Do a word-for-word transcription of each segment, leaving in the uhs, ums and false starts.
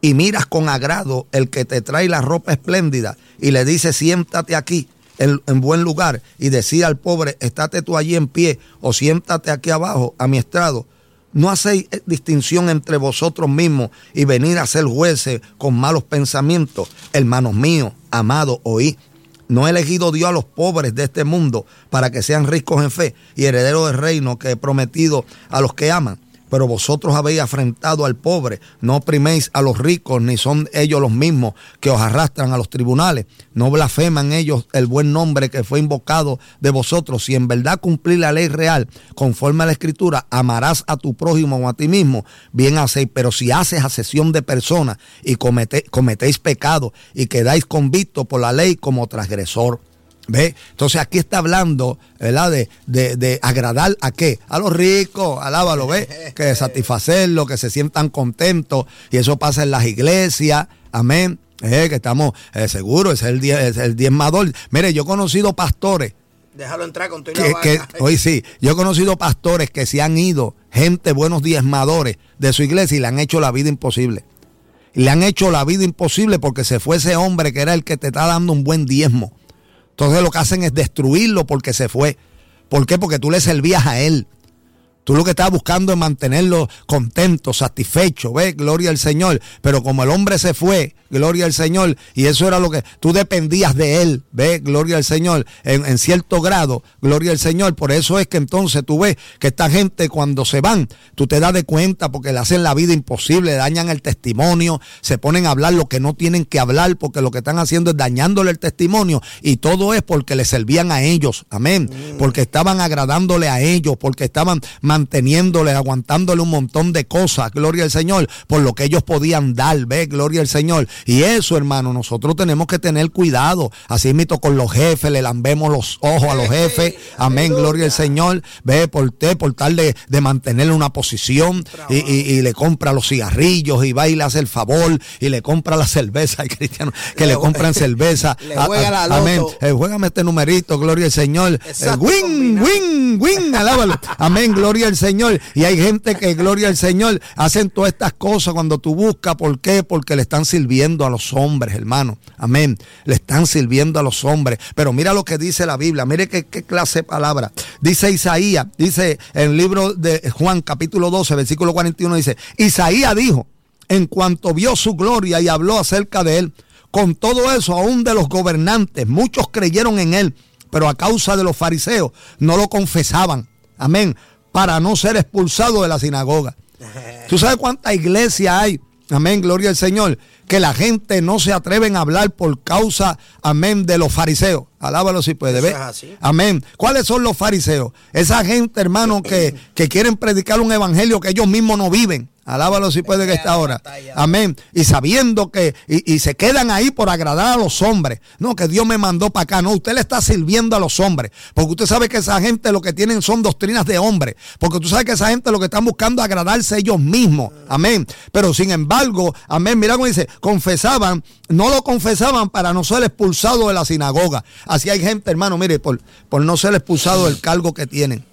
y miras con agrado el que te trae la ropa espléndida y le dices, siéntate aquí en, en buen lugar, y decir al pobre, estate tú allí en pie, o siéntate aquí abajo a mi estrado, ¿no hacéis distinción entre vosotros mismos y venir a ser jueces con malos pensamientos? Hermanos míos, amados, oí, ¿no ha elegido Dios a los pobres de este mundo para que sean ricos en fe y herederos del reino que he prometido a los que aman? Pero vosotros habéis afrentado al pobre, no opriméis a los ricos, ni son ellos los mismos que os arrastran a los tribunales. No blasfeman ellos el buen nombre que fue invocado de vosotros. Si en verdad cumplís la ley real, conforme a la Escritura, amarás a tu prójimo o a ti mismo, bien hacéis. Pero si haces asesión de personas y comete, cometéis pecado y quedáis convictos por la ley como transgresor. ¿Ve? Entonces aquí está hablando, ¿verdad? De, de, de agradar a qué, a los ricos, alábalo, ¿ve? Que satisfacerlos, que se sientan contentos, y eso pasa en las iglesias, amén, eh, que estamos eh, seguros, es el, die, es el diezmador. Mire, yo he conocido pastores, déjalo entrar con tu que, que hoy sí, yo he conocido pastores que se han ido, gente buenos diezmadores de su iglesia, y le han hecho la vida imposible. Y le han hecho la vida imposible porque se fue ese hombre que era el que te está dando un buen diezmo. Entonces lo que hacen es destruirlo porque se fue. ¿Por qué? Porque tú le servías a él. Tú lo que estabas buscando es mantenerlo contento, satisfecho, ¿ves? Gloria al Señor. Pero como el hombre se fue, gloria al Señor, y eso era lo que tú dependías de él, ¿ves? Gloria al Señor, en, en cierto grado, gloria al Señor. Por eso es que entonces tú ves que esta gente cuando se van, tú te das de cuenta porque le hacen la vida imposible, le dañan el testimonio, se ponen a hablar lo que no tienen que hablar porque lo que están haciendo es dañándole el testimonio, y todo es porque le servían a ellos, amén, mm. porque estaban agradándole a ellos, porque estaban manteniéndole, aguantándole un montón de cosas, gloria al Señor, por lo que ellos podían dar, ¿ves? Gloria al Señor. Y eso, hermano, nosotros tenemos que tener cuidado, así mismo con los jefes, le lambemos los ojos a los jefes, amén, gloria al Señor, ve, por, te, por tal de, de mantenerle una posición, y, y, y le compra los cigarrillos, y va y le hace el favor, y le compra la cerveza, hay cristianos que le, le compran cerveza, le juega la loto. Amén, eh, juégame este numerito, gloria al Señor, eh, win, win, win, alábalo, amén, gloria al Señor. Y hay gente que, gloria al Señor, hacen todas estas cosas cuando tú buscas. ¿Por qué? Porque le están sirviendo a los hombres, hermano, amén, le están sirviendo a los hombres. Pero mira lo que dice la Biblia, mire qué, qué clase de palabra. Dice Isaías, dice en el libro de Juan capítulo doce, versículo cuarenta y uno, dice, Isaías dijo, en cuanto vio su gloria y habló acerca de él, con todo eso aún de los gobernantes, muchos creyeron en él, pero a causa de los fariseos no lo confesaban, amén, para no ser expulsado de la sinagoga. ¿Tú sabes cuánta iglesia hay? Amén, gloria al Señor, que la gente no se atreven a hablar por causa, amén, de los fariseos. Alábalo si puede, ¿ver? Amén. ¿Cuáles son los fariseos? Esa gente, hermano, que, que quieren predicar un evangelio que ellos mismos no viven. Alábalo si puede que esta hora. Amén. Y sabiendo que, y, y se quedan ahí por agradar a los hombres. No, que Dios me mandó para acá. No, usted le está sirviendo a los hombres. Porque usted sabe que esa gente lo que tienen son doctrinas de hombres. Porque tú sabes que esa gente lo que están buscando es agradarse ellos mismos. Amén. Pero sin embargo, amén, mira cómo dice, confesaban, no lo confesaban para no ser expulsado de la sinagoga. Así hay gente, hermano, mire, por, por no ser expulsado del cargo que tienen,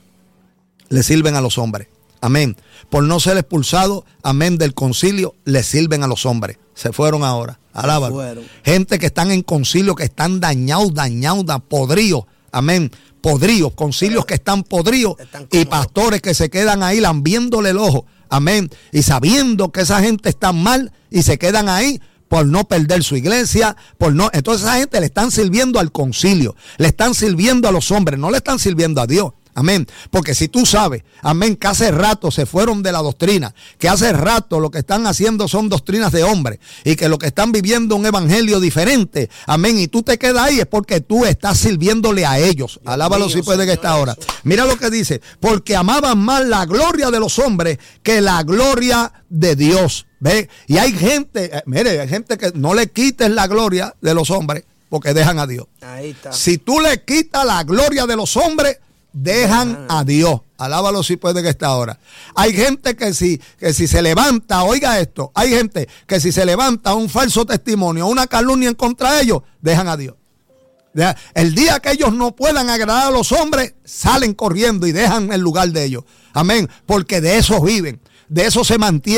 le sirven a los hombres. Amén. Por no ser expulsado, amén, del concilio, le sirven a los hombres. Se fueron ahora. Alábalo. Fueron. Gente que están en concilio, que están dañados, dañados, podridos. Amén. Podridos, concilios que están podridos, y pastores que se quedan ahí lambiéndole el ojo. Amén. Y sabiendo que esa gente está mal y se quedan ahí por no perder su iglesia, por no. Entonces a esa gente le están sirviendo al concilio, le están sirviendo a los hombres, no le están sirviendo a Dios. Amén. Porque si tú sabes, amén, que hace rato se fueron de la doctrina, que hace rato lo que están haciendo son doctrinas de hombres, y que lo que están viviendo un evangelio diferente, amén, y tú te quedas ahí, es porque tú estás sirviéndole a ellos. Dios Alábalo mío, si puede que esta hora. Mira lo que dice, porque amaban más la gloria de los hombres que la gloria de Dios. ¿Ve? Y hay gente, eh, mire, hay gente que no le quites la gloria de los hombres porque dejan a Dios. Ahí está. Si tú le quitas la gloria de los hombres, dejan a Dios. Alábalo si puede que esta hora. Hay gente que si, que si se levanta, oiga esto, hay gente que si se levanta un falso testimonio, una calumnia en contra de ellos, dejan a Dios. El día que ellos no puedan agradar a los hombres, salen corriendo y dejan el lugar de ellos. Amén. Porque de eso viven, de eso se mantienen.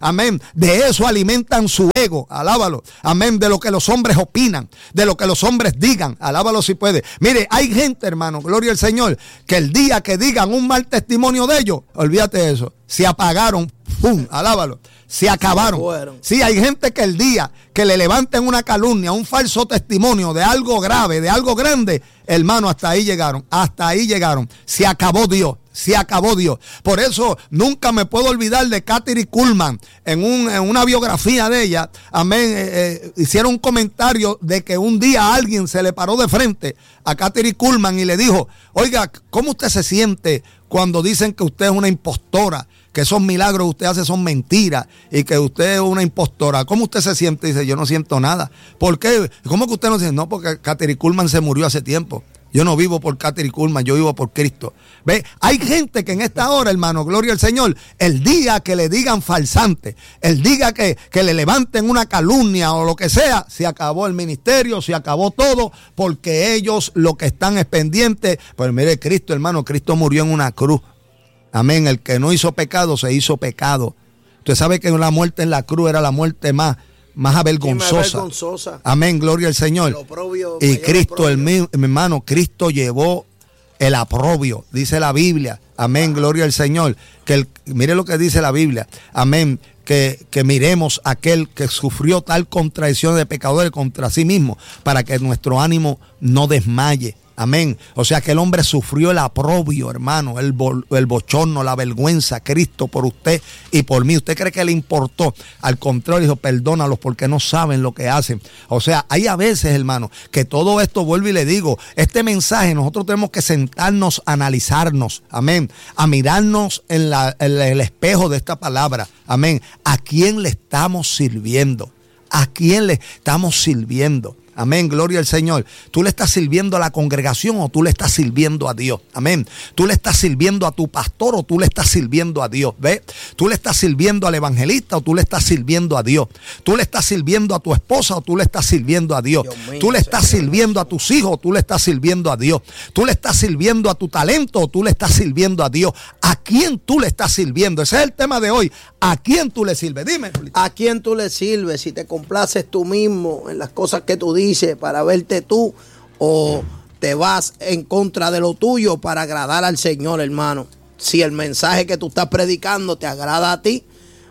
Amén. De eso alimentan su ego. Alábalo. Amén. De lo que los hombres opinan. De lo que los hombres digan. Alábalo si puede. Mire, hay gente, hermano, gloria al Señor, que el día que digan un mal testimonio de ellos, olvídate de eso, se apagaron. ¡Pum! Alábalo. Se acabaron. Sí, hay gente que el día que le levanten una calumnia, un falso testimonio de algo grave, de algo grande, hermano, hasta ahí llegaron. Hasta ahí llegaron. Se acabó Dios. Se acabó Dios. Por eso nunca me puedo olvidar de Kathryn Kuhlman. En, un, en una biografía de ella, amén, eh, eh, hicieron un comentario de que un día a alguien se le paró de frente a Kathryn Kuhlman y le dijo: oiga, ¿cómo usted se siente cuando dicen que usted es una impostora? Que esos milagros que usted hace son mentiras y que usted es una impostora. ¿Cómo usted se siente? Dice: yo no siento nada. ¿Por qué? ¿Cómo que usted no siente? No, porque Kathryn Kuhlman se murió hace tiempo. Yo no vivo por Kathryn Kuhlman, yo vivo por Cristo. ¿Ve? Hay gente que en esta hora, hermano, gloria al Señor, el día que le digan falsante, el día que, que le levanten una calumnia o lo que sea, se acabó el ministerio, se acabó todo, porque ellos lo que están es pendiente. Pues mire, Cristo, hermano, Cristo murió en una cruz. Amén. El que no hizo pecado se hizo pecado. Usted sabe que la muerte en la cruz era la muerte más más avergonzosa. vergonzosa. Amén, gloria al Señor. Oprobio, y Cristo, el mi, mi hermano, Cristo llevó el aprobio, dice la Biblia. Amén, ajá, gloria al Señor. Que el, mire lo que dice la Biblia. Amén. Que, que miremos a aquel que sufrió tal contradicción de pecadores contra sí mismo, para que nuestro ánimo no desmaye. Amén. O sea que el hombre sufrió el aprobio, hermano, el, bo, el bochorno, la vergüenza, Cristo por usted y por mí. ¿Usted cree que le importó? Al contrario, dijo: perdónalos porque no saben lo que hacen. O sea, hay a veces, hermano, que todo esto, vuelvo y le digo, este mensaje nosotros tenemos que sentarnos a analizarnos, amén, a mirarnos en, la, en el espejo de esta palabra, amén. ¿A quién le estamos sirviendo? ¿A quién le estamos sirviendo? Amén, gloria al Señor. ¿Tú le estás sirviendo a la congregación o tú le estás sirviendo a Dios? Amén. ¿Tú le estás sirviendo a tu pastor o tú le estás sirviendo a Dios? ¿Ve? ¿Tú le estás sirviendo al evangelista o tú le estás sirviendo a Dios? ¿Tú le estás sirviendo a tu esposa o tú le estás sirviendo a Dios? Dios mío, ¿tú le estás Señor. sirviendo a tus hijos o tú le estás sirviendo a Dios? ¿Tú le estás sirviendo a tu talento o tú le estás sirviendo a Dios? ¿A quién tú le estás sirviendo? Ese es el tema de hoy. ¿A quién tú le sirves? Dime. ¿A quién tú le sirves? Si te complaces tú mismo en las cosas que tú dices para verte tú, o te vas en contra de lo tuyo para agradar al Señor, hermano. Si el mensaje que tú estás predicando te agrada a ti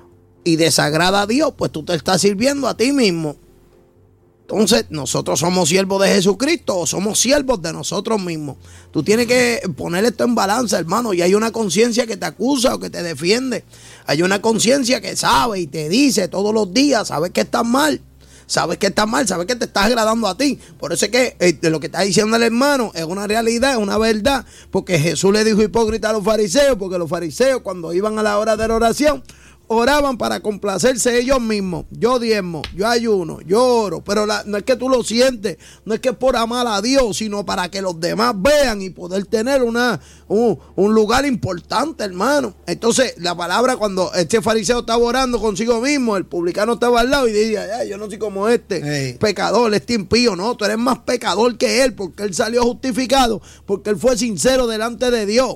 y desagrada a Dios, pues tú te estás sirviendo a ti mismo. Entonces, nosotros somos siervos de Jesucristo o somos siervos de nosotros mismos. Tú tienes que poner esto en balanza, hermano. Y hay una conciencia que te acusa o que te defiende. Hay una conciencia que sabe y te dice todos los días: sabes que estás mal, sabes que estás mal, sabes que te estás agradando a ti. Por eso es que eh, lo que está diciendo el hermano es una realidad, es una verdad. Porque Jesús le dijo hipócrita a los fariseos, porque los fariseos, cuando iban a la hora de la oración, oraban para complacerse ellos mismos. Yo diezmo, yo ayuno, yo oro, pero la, no es que tú lo sientes, no es que es por amar a Dios, sino para que los demás vean y poder tener una, un, un lugar importante, hermano. Entonces, la palabra, cuando este fariseo estaba orando consigo mismo, el publicano estaba al lado y decía: yo no soy como este, hey, pecador, este impío. No, tú eres más pecador que él, porque él salió justificado, porque él fue sincero delante de Dios.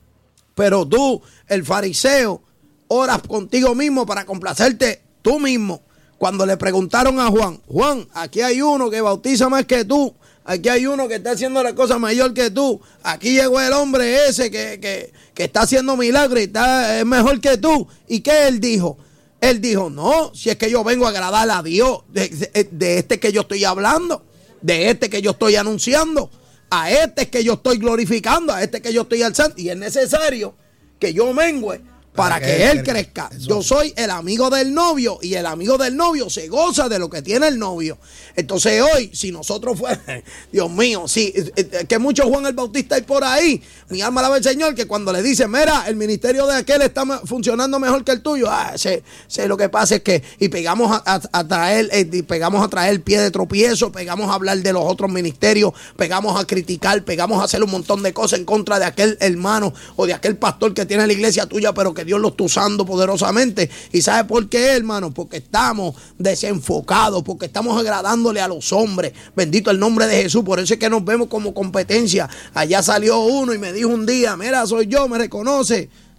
Pero tú, el fariseo, oras contigo mismo para complacerte tú mismo. Cuando le preguntaron a Juan: Juan, aquí hay uno que bautiza más que tú, aquí hay uno que está haciendo la cosa mayor que tú, aquí llegó el hombre ese que, que, que está haciendo milagros y está, es mejor que tú. ¿Y qué él dijo? Él dijo: no, si es que yo vengo a agradar a Dios, de, de, de este que yo estoy hablando, de este que yo estoy anunciando, a este es que yo estoy glorificando, a este que yo estoy alzando, y es necesario que yo mengüe para que él crezca. Yo soy el amigo del novio y el amigo del novio se goza de lo que tiene el novio. Entonces hoy, si nosotros fuéramos, Dios mío, sí, que muchos Juan el Bautista hay por ahí, mi alma alaba al Señor, que cuando le dice: mira, el ministerio de aquel está funcionando mejor que el tuyo, ah, sé, sé lo que pasa es que, y pegamos a, a, a traer, eh, pegamos a traer pie de tropiezo, pegamos a hablar de los otros ministerios, pegamos a criticar, pegamos a hacer un montón de cosas en contra de aquel hermano o de aquel pastor que tiene la iglesia tuya, pero que Dios lo está usando poderosamente. ¿Y sabe por qué, hermano? Porque estamos desenfocados, porque estamos agradándole a los hombres. Bendito el nombre de Jesús. Por eso es que nos vemos como competencia. Allá salió uno y me dijo un día: mira, soy yo, me reconoce.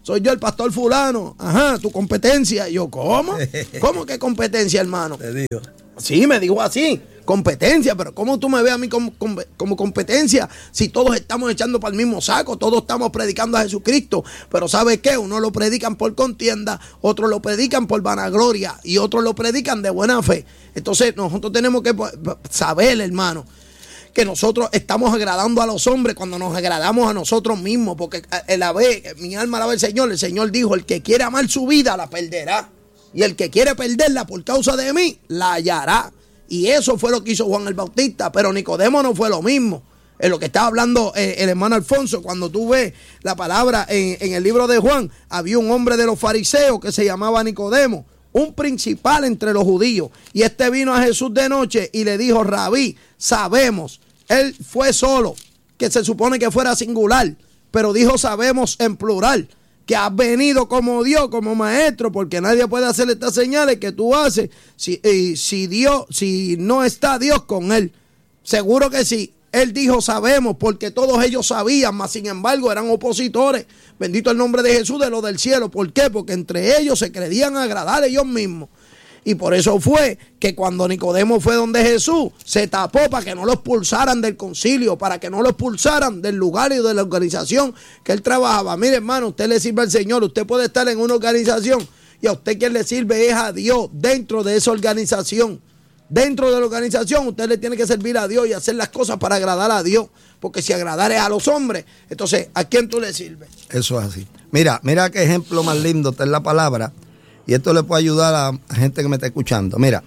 soy yo el pastor fulano. Ajá, tu competencia. Y yo, ¿cómo? ¿Cómo que competencia, hermano? Te digo. Sí, me dijo así, competencia, pero ¿cómo tú me ves a mí como, como, como competencia si todos estamos echando para el mismo saco, todos estamos predicando a Jesucristo? Pero ¿sabes qué? Unos lo predican por contienda, otros lo predican por vanagloria y otros lo predican de buena fe. Entonces nosotros tenemos que saber, hermano, que nosotros estamos agradando a los hombres cuando nos agradamos a nosotros mismos, porque la ve, mi alma alaba al Señor. El Señor dijo, el que quiere amar su vida la perderá. Y el que quiere perderla por causa de mí, la hallará. Y eso fue lo que hizo Juan el Bautista. Pero Nicodemo no fue lo mismo. En lo que estaba hablando eh, el hermano Alfonso, cuando tú ves la palabra en, en el libro de Juan, había un hombre de los fariseos que se llamaba Nicodemo, un principal entre los judíos. Y este vino a Jesús de noche y le dijo, Rabí, sabemos. Él fue solo, que se supone que fuera singular, pero dijo sabemos en plural, que has venido como Dios, como maestro, porque nadie puede hacer estas señales que tú haces si, y, si Dios, si no está Dios con él. Seguro que sí. Él dijo sabemos, porque todos ellos sabían, mas sin embargo eran opositores. Bendito el nombre de Jesús de los del cielo. ¿Por qué? Porque entre ellos se creían agradar ellos mismos. Y por eso fue que cuando Nicodemo fue donde Jesús, se tapó para que no lo expulsaran del concilio, para que no lo expulsaran del lugar y de la organización que él trabajaba. Mire, hermano, usted le sirve al Señor, usted puede estar en una organización y a usted quien le sirve es a Dios dentro de esa organización. Dentro de la organización usted le tiene que servir a Dios y hacer las cosas para agradar a Dios, porque si agradar es a los hombres, entonces ¿a quién tú le sirves? Eso es así. Mira, mira qué ejemplo más lindo está en la palabra. Y esto le puede ayudar a gente que me está escuchando. Mira,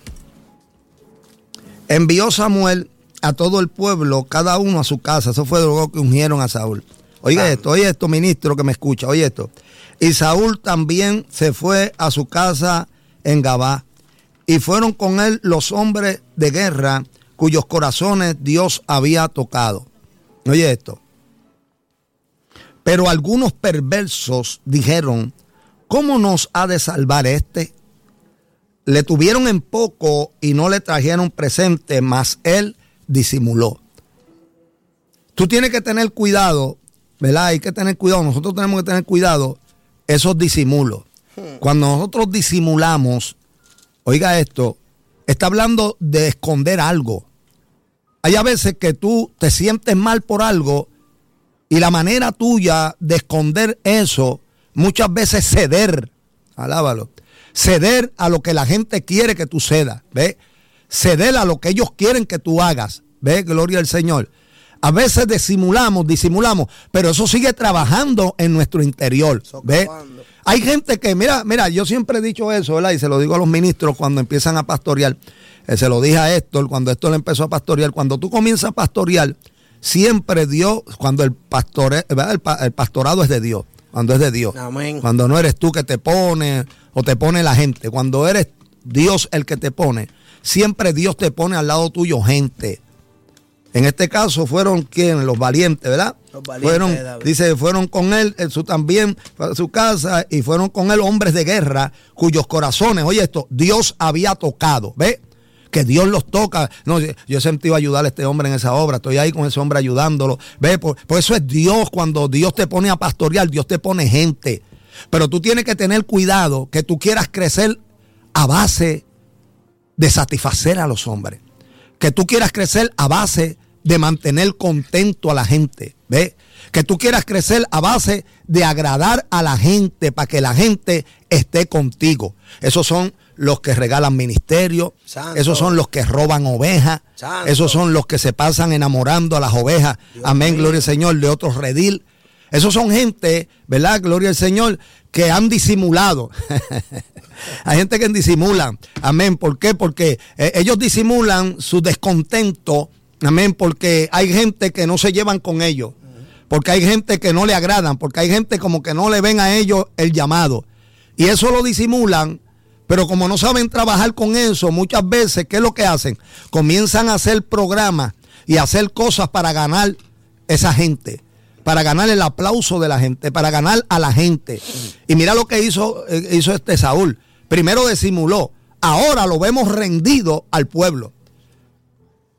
envió Samuel a todo el pueblo, cada uno a su casa. Eso fue lo que ungieron a Saúl. Oiga ah. esto, oye esto, ministro que me escucha, oye esto. Y Saúl también se fue a su casa en Gabá. Y fueron con él los hombres de guerra cuyos corazones Dios había tocado. Oye esto. Pero algunos perversos dijeron, ¿cómo nos ha de salvar este? Le tuvieron en poco y no le trajeron presente, mas él disimuló. Tú tienes que tener cuidado, ¿verdad? Hay que tener cuidado, nosotros tenemos que tener cuidado esos disimulos. Cuando nosotros disimulamos, oiga esto, está hablando de esconder algo. Hay a veces que tú te sientes mal por algo y la manera tuya de esconder eso, muchas veces ceder, alábalo, ceder a lo que la gente quiere que tú cedas, ¿ves? Ceder a lo que ellos quieren que tú hagas, ¿ves? Gloria al Señor. A veces disimulamos, disimulamos, pero eso sigue trabajando en nuestro interior, ¿ves? Hay gente que, mira, mira, yo siempre he dicho eso, ¿verdad? Y se lo digo a los ministros cuando empiezan a pastorear, eh, se lo dije a Héctor cuando Héctor empezó a pastorear, cuando tú comienzas a pastorear, siempre Dios, cuando el, pastore, ¿verdad? El, el pastorado es de Dios. Cuando es de Dios. Amén. Cuando no eres tú que te pone o te pone la gente. Cuando eres Dios el que te pone, siempre Dios te pone al lado tuyo gente. En este caso fueron quienes, los valientes, ¿verdad? Los valientes fueron, de David. dice, fueron con él en su, también a su casa y fueron con él hombres de guerra cuyos corazones, oye esto, Dios había tocado, ¿ves? Que Dios los toca. No, yo he sentido ayudar a este hombre en esa obra. Estoy ahí con ese hombre ayudándolo. Ve, por, por eso es Dios. Cuando Dios te pone a pastorear, Dios te pone gente. Pero tú tienes que tener cuidado que tú quieras crecer a base de satisfacer a los hombres. Que tú quieras crecer a base de mantener contento a la gente. ¿Ve? Que tú quieras crecer a base de agradar a la gente para que la gente esté contigo. Esos son los que regalan ministerio, Santo. Esos son los que roban ovejas, Santo. Esos son los que se pasan enamorando a las ovejas, Dios amén, mío. Gloria al Señor, de otros redil. Esos son gente, ¿verdad? Gloria al Señor, que han disimulado. Hay gente que disimula, amén. ¿Por qué? Porque eh, ellos disimulan su descontento, amén, porque hay gente que no se llevan con ellos, porque hay gente que no le agradan, porque hay gente como que no le ven a ellos el llamado. Y eso lo disimulan. Pero como no saben trabajar con eso, muchas veces, ¿qué es lo que hacen? Comienzan a hacer programas y a hacer cosas para ganar esa gente, para ganar el aplauso de la gente, para ganar a la gente. Y mira lo que hizo, hizo este Saúl. Primero disimuló, ahora lo vemos rendido al pueblo.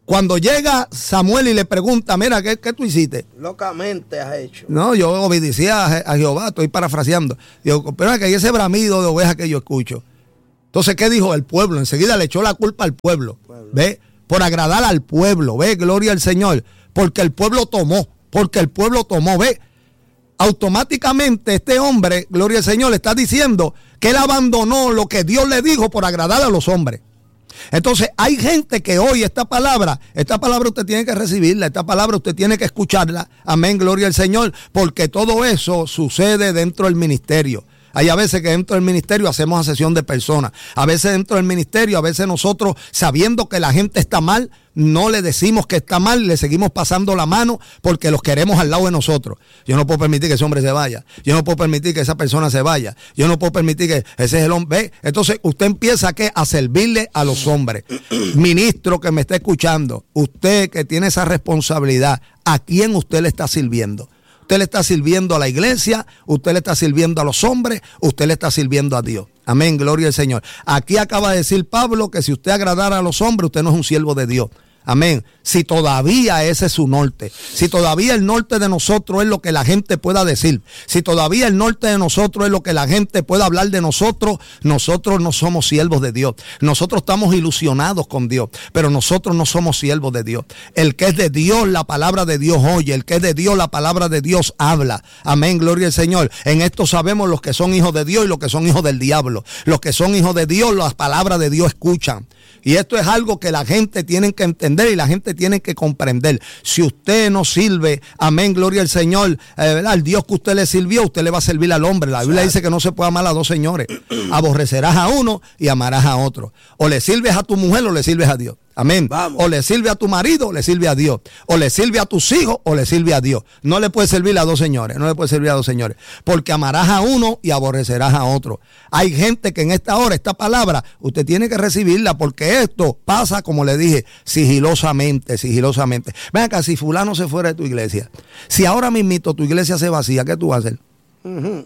Cuando llega Samuel y le pregunta, mira, ¿qué, qué tú hiciste? Locamente has hecho. No, yo obedecía a, a Jehová, estoy parafraseando. Digo, pero es que hay ese bramido de oveja que yo escucho. Entonces, ¿qué dijo el pueblo? Enseguida le echó la culpa al pueblo. pueblo. ¿Ve? Por agradar al pueblo, ¿ve? Gloria al Señor. Porque el pueblo tomó, porque el pueblo tomó, ¿ve? Automáticamente este hombre, gloria al Señor, le está diciendo que él abandonó lo que Dios le dijo por agradar a los hombres. Entonces hay gente que hoy esta palabra, esta palabra usted tiene que recibirla, esta palabra usted tiene que escucharla, amén, gloria al Señor, porque todo eso sucede dentro del ministerio. Hay a veces que dentro del ministerio hacemos asesión de personas, a veces dentro del ministerio, a veces nosotros sabiendo que la gente está mal, no le decimos que está mal, le seguimos pasando la mano porque los queremos al lado de nosotros. Yo no puedo permitir que ese hombre se vaya, yo no puedo permitir que esa persona se vaya, yo no puedo permitir que ese es el hombre. ¿Ve? Entonces usted empieza ¿qué? a servirle a los hombres. Ministro que me está escuchando, usted que tiene esa responsabilidad, ¿a quién usted le está sirviendo? Usted le está sirviendo a la iglesia, usted le está sirviendo a los hombres, usted le está sirviendo a Dios. Amén, gloria al Señor. Aquí acaba de decir Pablo que si usted agradara a los hombres, usted no es un siervo de Dios. Amén. Si todavía ese es su norte, si todavía el norte de nosotros es lo que la gente pueda decir, si todavía el norte de nosotros es lo que la gente pueda hablar de nosotros, nosotros no somos siervos de Dios. Nosotros estamos ilusionados con Dios, pero nosotros no somos siervos de Dios. El que es de Dios, la palabra de Dios oye. El que es de Dios, la palabra de Dios habla. Amén, gloria al Señor. En esto sabemos los que son hijos de Dios y los que son hijos del diablo. Los que son hijos de Dios, las palabras de Dios escuchan. Y esto es algo que la gente tiene que entender y la gente tiene que comprender. Si usted no sirve, amén, gloria al Señor, eh, ¿verdad? El Dios que usted le sirvió, usted le va a servir al hombre. La Biblia dice que no se puede amar a dos señores. Aborrecerás a uno y amarás a otro. O le sirves a tu mujer o le sirves a Dios. Amén. Vamos. O le sirve a tu marido o le sirve a Dios. O le sirve a tus hijos o le sirve a Dios. No le puede servir a dos señores. No le puede servir a dos señores. Porque amarás a uno y aborrecerás a otro. Hay gente que en esta hora, esta palabra, usted tiene que recibirla porque esto pasa, como le dije, sigilosamente, sigilosamente. Ven acá, si fulano se fuera de tu iglesia, si ahora mismito tu iglesia se vacía, ¿qué tú vas a hacer? Uh-huh.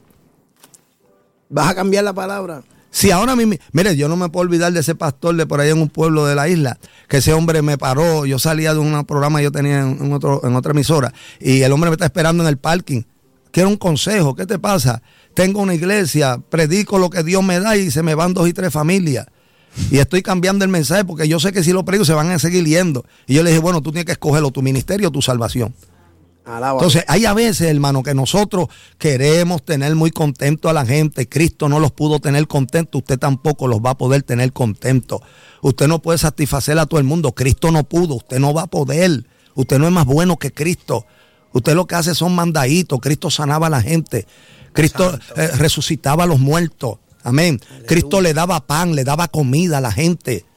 ¿Vas a cambiar la palabra? Si ahora mismo, mire, yo no me puedo olvidar de ese pastor de por ahí en un pueblo de la isla, que ese hombre me paró, yo salía de un programa que yo tenía en, en, otro, en otra emisora, y el hombre me está esperando en el parking. Quiero un consejo, ¿qué te pasa? Tengo una iglesia, predico lo que Dios me da y se me van dos y tres familias. Y estoy cambiando el mensaje porque yo sé que si lo predico se van a seguir yendo. Y yo le dije, bueno, tú tienes que escogerlo, tu ministerio o tu salvación. Entonces hay a veces, hermano, que nosotros queremos tener muy contento a la gente. Cristo no los pudo tener contento, usted tampoco los va a poder tener contento. Usted no puede satisfacer a todo el mundo. Cristo no pudo, usted no va a poder. Usted no es más bueno que Cristo. Usted lo que hace son mandaditos. Cristo sanaba a la gente. Cristo eh, resucitaba a los muertos. Amén. Aleluya. Cristo le daba pan, le daba comida a la gente.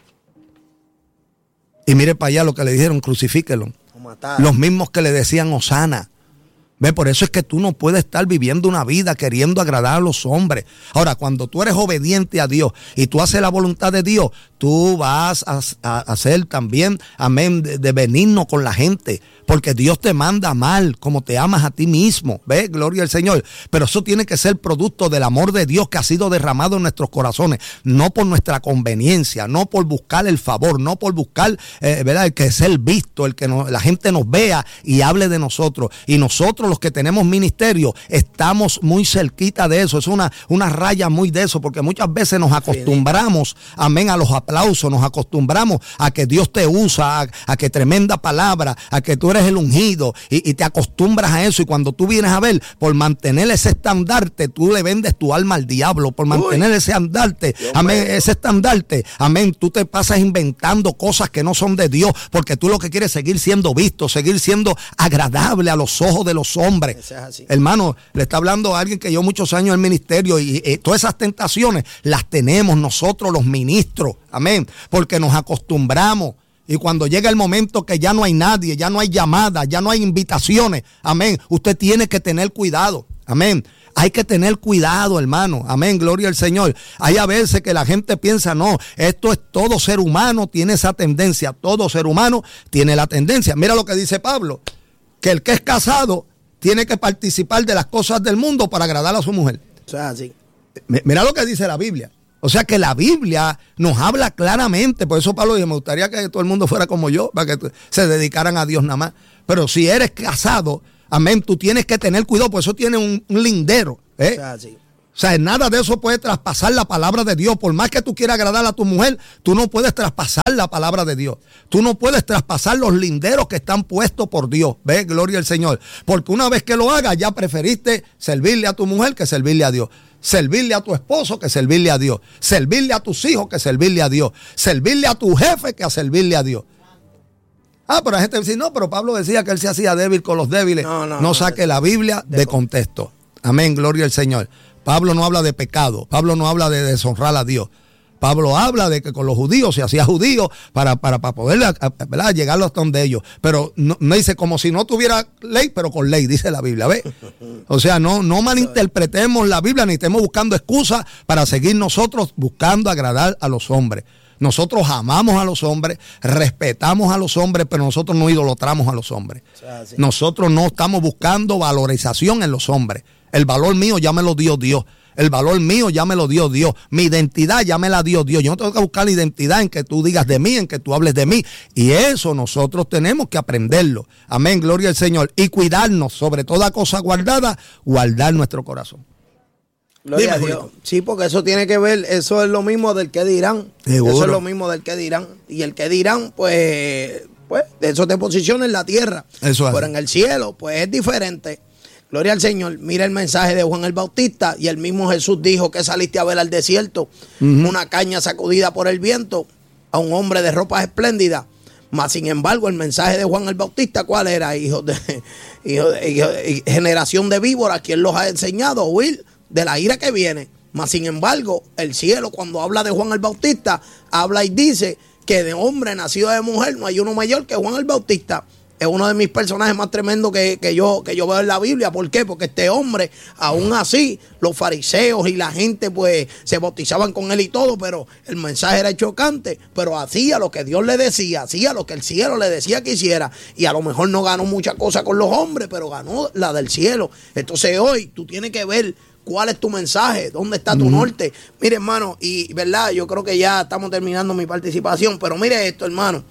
Y mire para allá lo que le dijeron, crucifíquelo. Los mismos que le decían Hosana. Ve, por eso es que tú no puedes estar viviendo una vida queriendo agradar a los hombres. Ahora, cuando tú eres obediente a Dios y tú haces la voluntad de Dios, tú vas a, a, a ser también, amén, de, de benigno con la gente. Porque Dios te manda amar como te amas a ti mismo. ¿Ve? Gloria al Señor. Pero eso tiene que ser producto del amor de Dios que ha sido derramado en nuestros corazones. No por nuestra conveniencia, no por buscar el favor, no por buscar, eh, ¿verdad? El que ser visto, el que no, la gente nos vea y hable de nosotros. Y nosotros, los que tenemos ministerio, estamos muy cerquita de eso. Es una, una raya muy de eso, porque muchas veces nos acostumbramos, amén, a los aplausos, nos acostumbramos a que Dios te usa, a, a que tremenda palabra, a que tú eres el ungido y, y te acostumbras a eso, y cuando tú vienes a ver, por mantener ese estandarte, tú le vendes tu alma al diablo, por mantener Uy, ese andarte, amén, ese estandarte, amén, tú te pasas inventando cosas que no son de Dios, porque tú lo que quieres es seguir siendo visto, seguir siendo agradable a los ojos de los hombres. Es así. Hermano, le está hablando a alguien que lleva muchos años en el ministerio y, y todas esas tentaciones las tenemos nosotros los ministros, amén, porque nos acostumbramos. Y cuando llega el momento que ya no hay nadie, ya no hay llamadas, ya no hay invitaciones, amén, usted tiene que tener cuidado, amén. Hay que tener cuidado, hermano, amén, gloria al Señor. Hay a veces que la gente piensa, no, esto es todo ser humano, tiene esa tendencia, todo ser humano tiene la tendencia. Mira lo que dice Pablo, que el que es casado tiene que participar de las cosas del mundo para agradar a su mujer. O sea, sí. Mira lo que dice la Biblia. O sea que la Biblia nos habla claramente. Por eso Pablo dice, me gustaría que todo el mundo fuera como yo, para que se dedicaran a Dios nada más. Pero si eres casado, amén, tú tienes que tener cuidado, por eso tiene un, un lindero. ¿eh? O sea, sí. O sea, nada de eso puede traspasar la palabra de Dios. Por más que tú quieras agradar a tu mujer, tú no puedes traspasar la palabra de Dios. Tú no puedes traspasar los linderos que están puestos por Dios. ¿Ves? Gloria al Señor. Porque una vez que lo hagas, ya preferiste servirle a tu mujer que servirle a Dios. Servirle a tu esposo que servirle a Dios. Servirle a tus hijos que servirle a Dios. Servirle a tu jefe que a servirle a Dios. Ah, pero la gente dice, no, pero Pablo decía que él se hacía débil con los débiles. No, no, no saque no, la Biblia de, de contexto. Amén, gloria al Señor. Pablo no habla de pecado, Pablo no habla de deshonrar a Dios. Pablo habla de que con los judíos se hacía judío para, para, para poder ¿verdad? llegar hasta donde ellos. Pero no, no dice como si no tuviera ley, pero con ley, dice la Biblia. ¿Ves? O sea, no, no malinterpretemos la Biblia ni estemos buscando excusas para seguir nosotros buscando agradar a los hombres. Nosotros amamos a los hombres, respetamos a los hombres, pero nosotros no idolatramos a los hombres. Nosotros no estamos buscando valorización en los hombres. El valor mío ya me lo dio Dios. El valor mío ya me lo dio Dios. Mi identidad ya me la dio Dios. Yo no tengo que buscar la identidad en que tú digas de mí, en que tú hables de mí. Y eso nosotros tenemos que aprenderlo. Amén, gloria al Señor. Y cuidarnos, sobre toda cosa guardada, guardar nuestro corazón. Gloria Dime, a Dios. Sí, porque eso tiene que ver, eso es lo mismo del que dirán. ¿Seguro? Eso es lo mismo del que dirán. Y el que dirán, pues, pues eso te posiciona en la tierra. Eso es. Pero en el cielo, pues es diferente. Gloria al Señor. Mira el mensaje de Juan el Bautista y el mismo Jesús dijo que saliste a ver al desierto, uh-huh. una caña sacudida por el viento, a un hombre de ropas espléndidas. Mas sin embargo, el mensaje de Juan el Bautista, ¿cuál era? Hijo de, hijo de, hijo de generación de víboras, ¿quién los ha enseñado a huir de la ira que viene? Mas sin embargo, el cielo, cuando habla de Juan el Bautista, habla y dice que de hombre nacido de mujer no hay uno mayor que Juan el Bautista. Es uno de mis personajes más tremendos que, que, yo, que yo veo en la Biblia. ¿Por qué? Porque este hombre, aún así, los fariseos y la gente pues se bautizaban con él y todo, pero el mensaje era chocante, pero hacía lo que Dios le decía, hacía lo que el cielo le decía que hiciera, y a lo mejor no ganó muchas cosas con los hombres, pero ganó la del cielo. Entonces hoy tú tienes que ver cuál es tu mensaje, dónde está tu uh-huh. norte. Mire, hermano, y verdad, yo creo que ya estamos terminando mi participación, pero mire esto, hermano.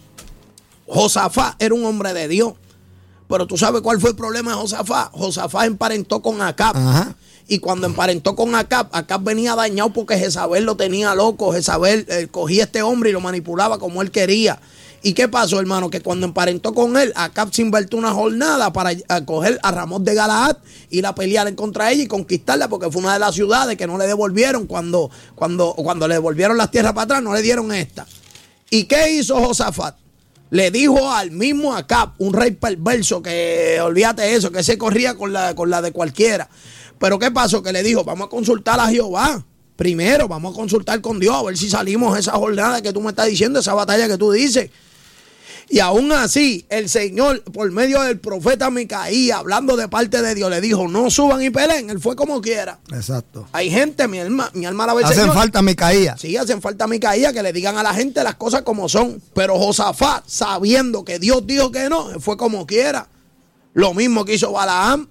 Josafat era un hombre de Dios, pero tú sabes cuál fue el problema de Josafat. Josafat emparentó con Acab. Ajá. Y cuando emparentó con Acab, Acab venía dañado porque Jezabel lo tenía loco. Jezabel eh, cogía a este hombre y lo manipulaba como él quería. ¿Y qué pasó, hermano? Que cuando emparentó con él, Acab se invirtió una jornada para coger a Ramón de Galaad, ir a pelear en contra de ella y conquistarla, porque fue una de las ciudades que no le devolvieron cuando, cuando, cuando le devolvieron las tierras para atrás, no le dieron esta. ¿Y qué hizo Josafat? Le dijo al mismo Acab, un rey perverso, que olvídate eso, que se corría con la, con la de cualquiera. Pero ¿qué pasó? Que le dijo, vamos a consultar a Jehová. Primero, vamos a consultar con Dios, a ver si salimos de esa jornada que tú me estás diciendo, esa batalla que tú dices. Y aún así, el Señor, por medio del profeta Micaías, hablando de parte de Dios, le dijo, no suban y peleen. Él fue como quiera. Exacto. Hay gente, mi alma, mi alma la ve. Hacen Señor. falta Micaías. Sí, hacen falta Micaías, que le digan a la gente las cosas como son. Pero Josafat, sabiendo que Dios dijo que no, fue como quiera. Lo mismo que hizo Balaam.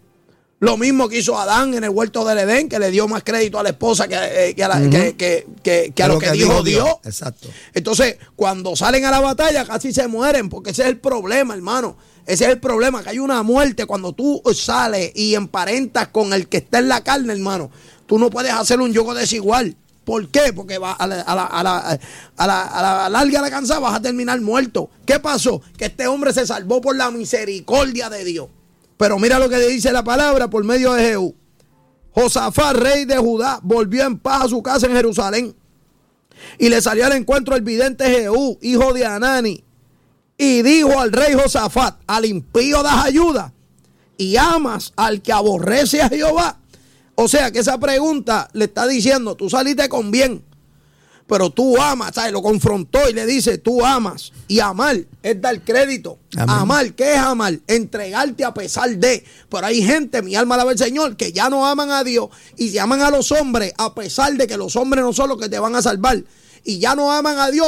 Lo mismo que hizo Adán en el huerto del Edén, que le dio más crédito a la esposa que, eh, que, a, la, uh-huh. que, que, que, que a lo, lo que, que dijo Dios. Dios. Exacto. Entonces, cuando salen a la batalla, casi se mueren, porque ese es el problema, hermano. Ese es el problema, que hay una muerte cuando tú sales y emparentas con el que está en la carne, hermano. Tú no puedes hacer un yugo desigual. ¿Por qué? Porque va a, la, a, la, a, la, a, la, a la larga, a la cansada, vas a terminar muerto. ¿Qué pasó? Que este hombre se salvó por la misericordia de Dios. Pero mira lo que dice la palabra por medio de Jehú. Josafat, rey de Judá, volvió en paz a su casa en Jerusalén. Y le salió al encuentro el vidente Jehú, hijo de Anani. Y dijo al rey Josafat, al impío das ayuda y amas al que aborrece a Jehová. O sea que esa pregunta le está diciendo, tú saliste con bien, pero tú amas, ¿sabes? Lo confrontó y le dice, tú amas. Y amar es dar crédito. Amén. Amar, ¿qué es amar? Entregarte a pesar de. Pero hay gente, mi alma alaba al Señor, que ya no aman a Dios y se aman a los hombres a pesar de que los hombres no son los que te van a salvar. Y ya no aman a Dios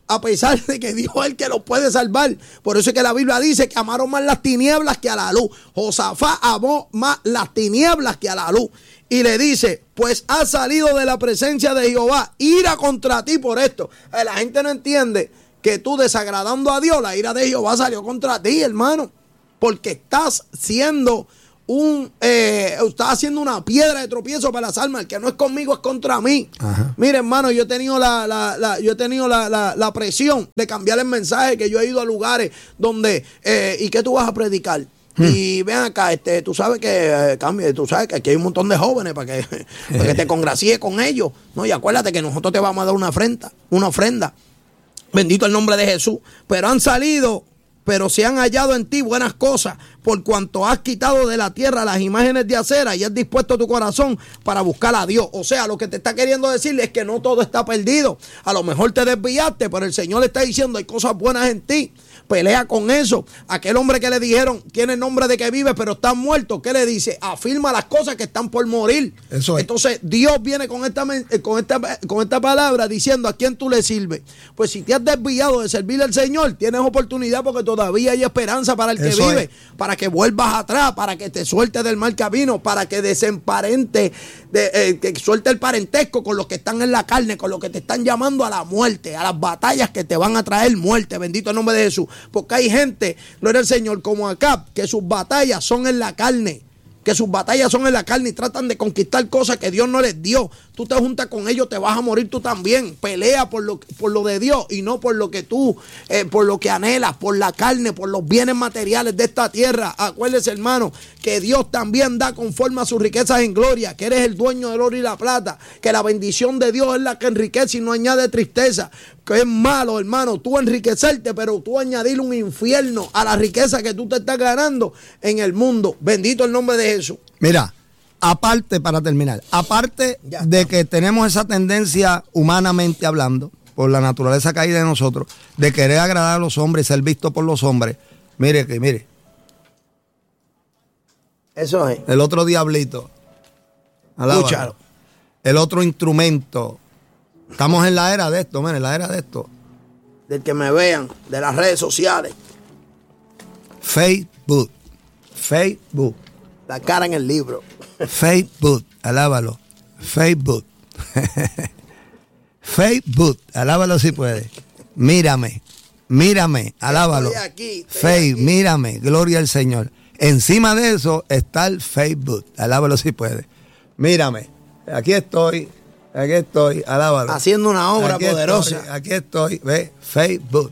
a pesar de que Dios es el que los puede salvar. Por eso es que la Biblia dice que amaron más las tinieblas que a la luz. Josafat amó más las tinieblas que a la luz. Y le dice, pues ha salido de la presencia de Jehová ira contra ti por esto. Eh, la gente no entiende que tú desagradando a Dios, la ira de Jehová salió contra ti, hermano. Porque estás siendo un, eh, estás haciendo una piedra de tropiezo para las almas. El que no es conmigo es contra mí. Ajá. Mire, hermano, yo he tenido la, la, la yo he tenido la, la, la presión de cambiar el mensaje, que yo he ido a lugares donde, eh, ¿y qué tú vas a predicar? Hmm. Y ven acá, este, tú sabes que eh, cambie, tú sabes que aquí hay un montón de jóvenes para que, para que te congracies con ellos. No, y acuérdate que nosotros te vamos a dar una ofrenda, una ofrenda. Bendito el nombre de Jesús. Pero han salido, pero se han hallado en ti buenas cosas, por cuanto has quitado de la tierra las imágenes de acera y has dispuesto tu corazón para buscar a Dios. O sea, lo que te está queriendo decir es que no todo está perdido. A lo mejor te desviaste, pero el Señor le está diciendo hay cosas buenas en ti. Pelea con eso. Aquel hombre que le dijeron tiene el nombre de que vive pero está muerto, ¿qué le dice? Afirma las cosas que están por morir. Eso es. Entonces Dios viene con esta, con, esta, con esta palabra diciendo a quién tú le sirves. Pues si te has desviado de servirle al Señor, tienes oportunidad porque todavía hay esperanza para el que eso vive, es. Para que vuelvas atrás, para que te sueltes del mal camino, para que desemparente, de, eh, que suelte el parentesco con los que están en la carne, con los que te están llamando a la muerte, a las batallas que te van a traer muerte. Bendito el nombre de Jesús. Porque hay gente, gloria al Señor, como acá, que sus batallas son en la carne. Que sus batallas son en la carne y tratan de conquistar cosas que Dios no les dio. Tú te juntas con ellos, te vas a morir tú también. Pelea por lo, por lo de Dios y no por lo que tú, eh, por lo que anhelas, por la carne, por los bienes materiales de esta tierra. Acuérdese, hermano, que Dios también da conforme a sus riquezas en gloria, que eres el dueño del oro y la plata, que la bendición de Dios es la que enriquece y no añade tristeza. Que es malo, hermano, tú enriquecerte, pero tú añadir un infierno a la riqueza que tú te estás ganando en el mundo. Bendito el nombre de Jesús. Mira, aparte, para terminar, aparte de que tenemos esa tendencia humanamente hablando, por la naturaleza caída de nosotros, de querer agradar a los hombres, ser visto por los hombres, mire que, mire. Eso es. El otro diablito. Escúchalo. El otro instrumento. Estamos en la era de esto, miren, en la era de esto. Del que me vean, de las redes sociales. Facebook. Facebook. La cara en el libro. Facebook, alábalo. Facebook. Facebook, alábalo si puede. Mírame, mírame, alábalo. Estoy aquí, estoy Face, aquí. Mírame, gloria al Señor. Encima de eso está el Facebook, alábalo si puede. Mírame, aquí estoy. Aquí estoy, alábalo. Haciendo una obra aquí poderosa. Estoy, aquí estoy, ve, Facebook.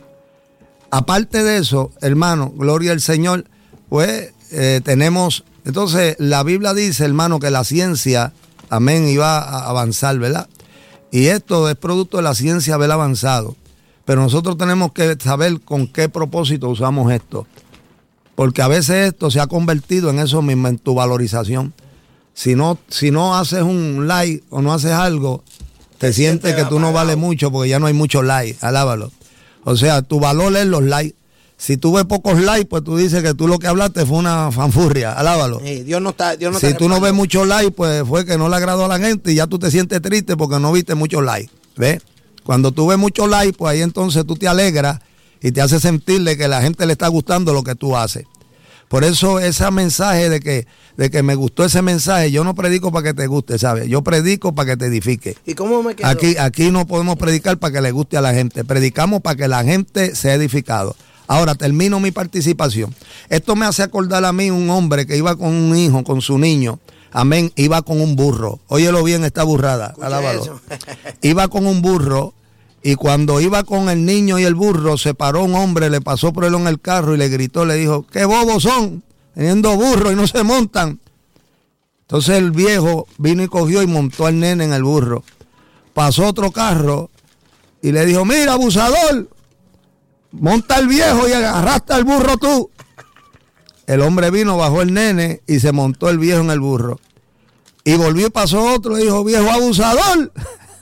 Aparte de eso, hermano, gloria al Señor, pues eh, tenemos, entonces la Biblia dice, hermano, que la ciencia, amén, iba a avanzar, ¿verdad? Y esto es producto de la ciencia haber avanzado. Pero nosotros tenemos que saber con qué propósito usamos esto. Porque a veces esto se ha convertido en eso mismo, en tu valorización. Si no, si no haces un like o no haces algo, te, te sientes que tú no vales mucho porque ya no hay muchos likes, alábalo. O sea, tu valor es los likes. Si tú ves pocos likes, pues tú dices que tú lo que hablaste fue una fanfurria, alábalo. Sí, Dios no está, Dios no si tú no ves muchos likes, pues fue que no le agradó a la gente y ya tú te sientes triste porque no viste muchos likes. ¿Ves? Cuando tú ves muchos likes, pues ahí entonces tú te alegras y te hace sentirle que la gente le está gustando lo que tú haces. Por eso ese mensaje de que, de que me gustó ese mensaje, yo no predico para que te guste, ¿sabes? Yo predico para que te edifique. ¿Y cómo me quedo? Aquí, aquí no podemos predicar para que le guste a la gente. Predicamos para que la gente sea edificado. Ahora termino mi participación. Esto me hace acordar a mí un hombre que iba con un hijo, con su niño. Amén. Iba con un burro. Óyelo bien esta burrada. Alábalo. Iba con un burro. Y cuando iba con el niño y el burro, se paró un hombre, le pasó por él en el carro y le gritó, le dijo, ¡qué bobos son! Teniendo burro y no se montan. Entonces el viejo vino y cogió y montó al nene en el burro. Pasó otro carro y le dijo, mira, abusador, monta al viejo y agarraste al burro tú. El hombre vino, bajó el nene y se montó el viejo en el burro. Y volvió y pasó otro y dijo, viejo abusador,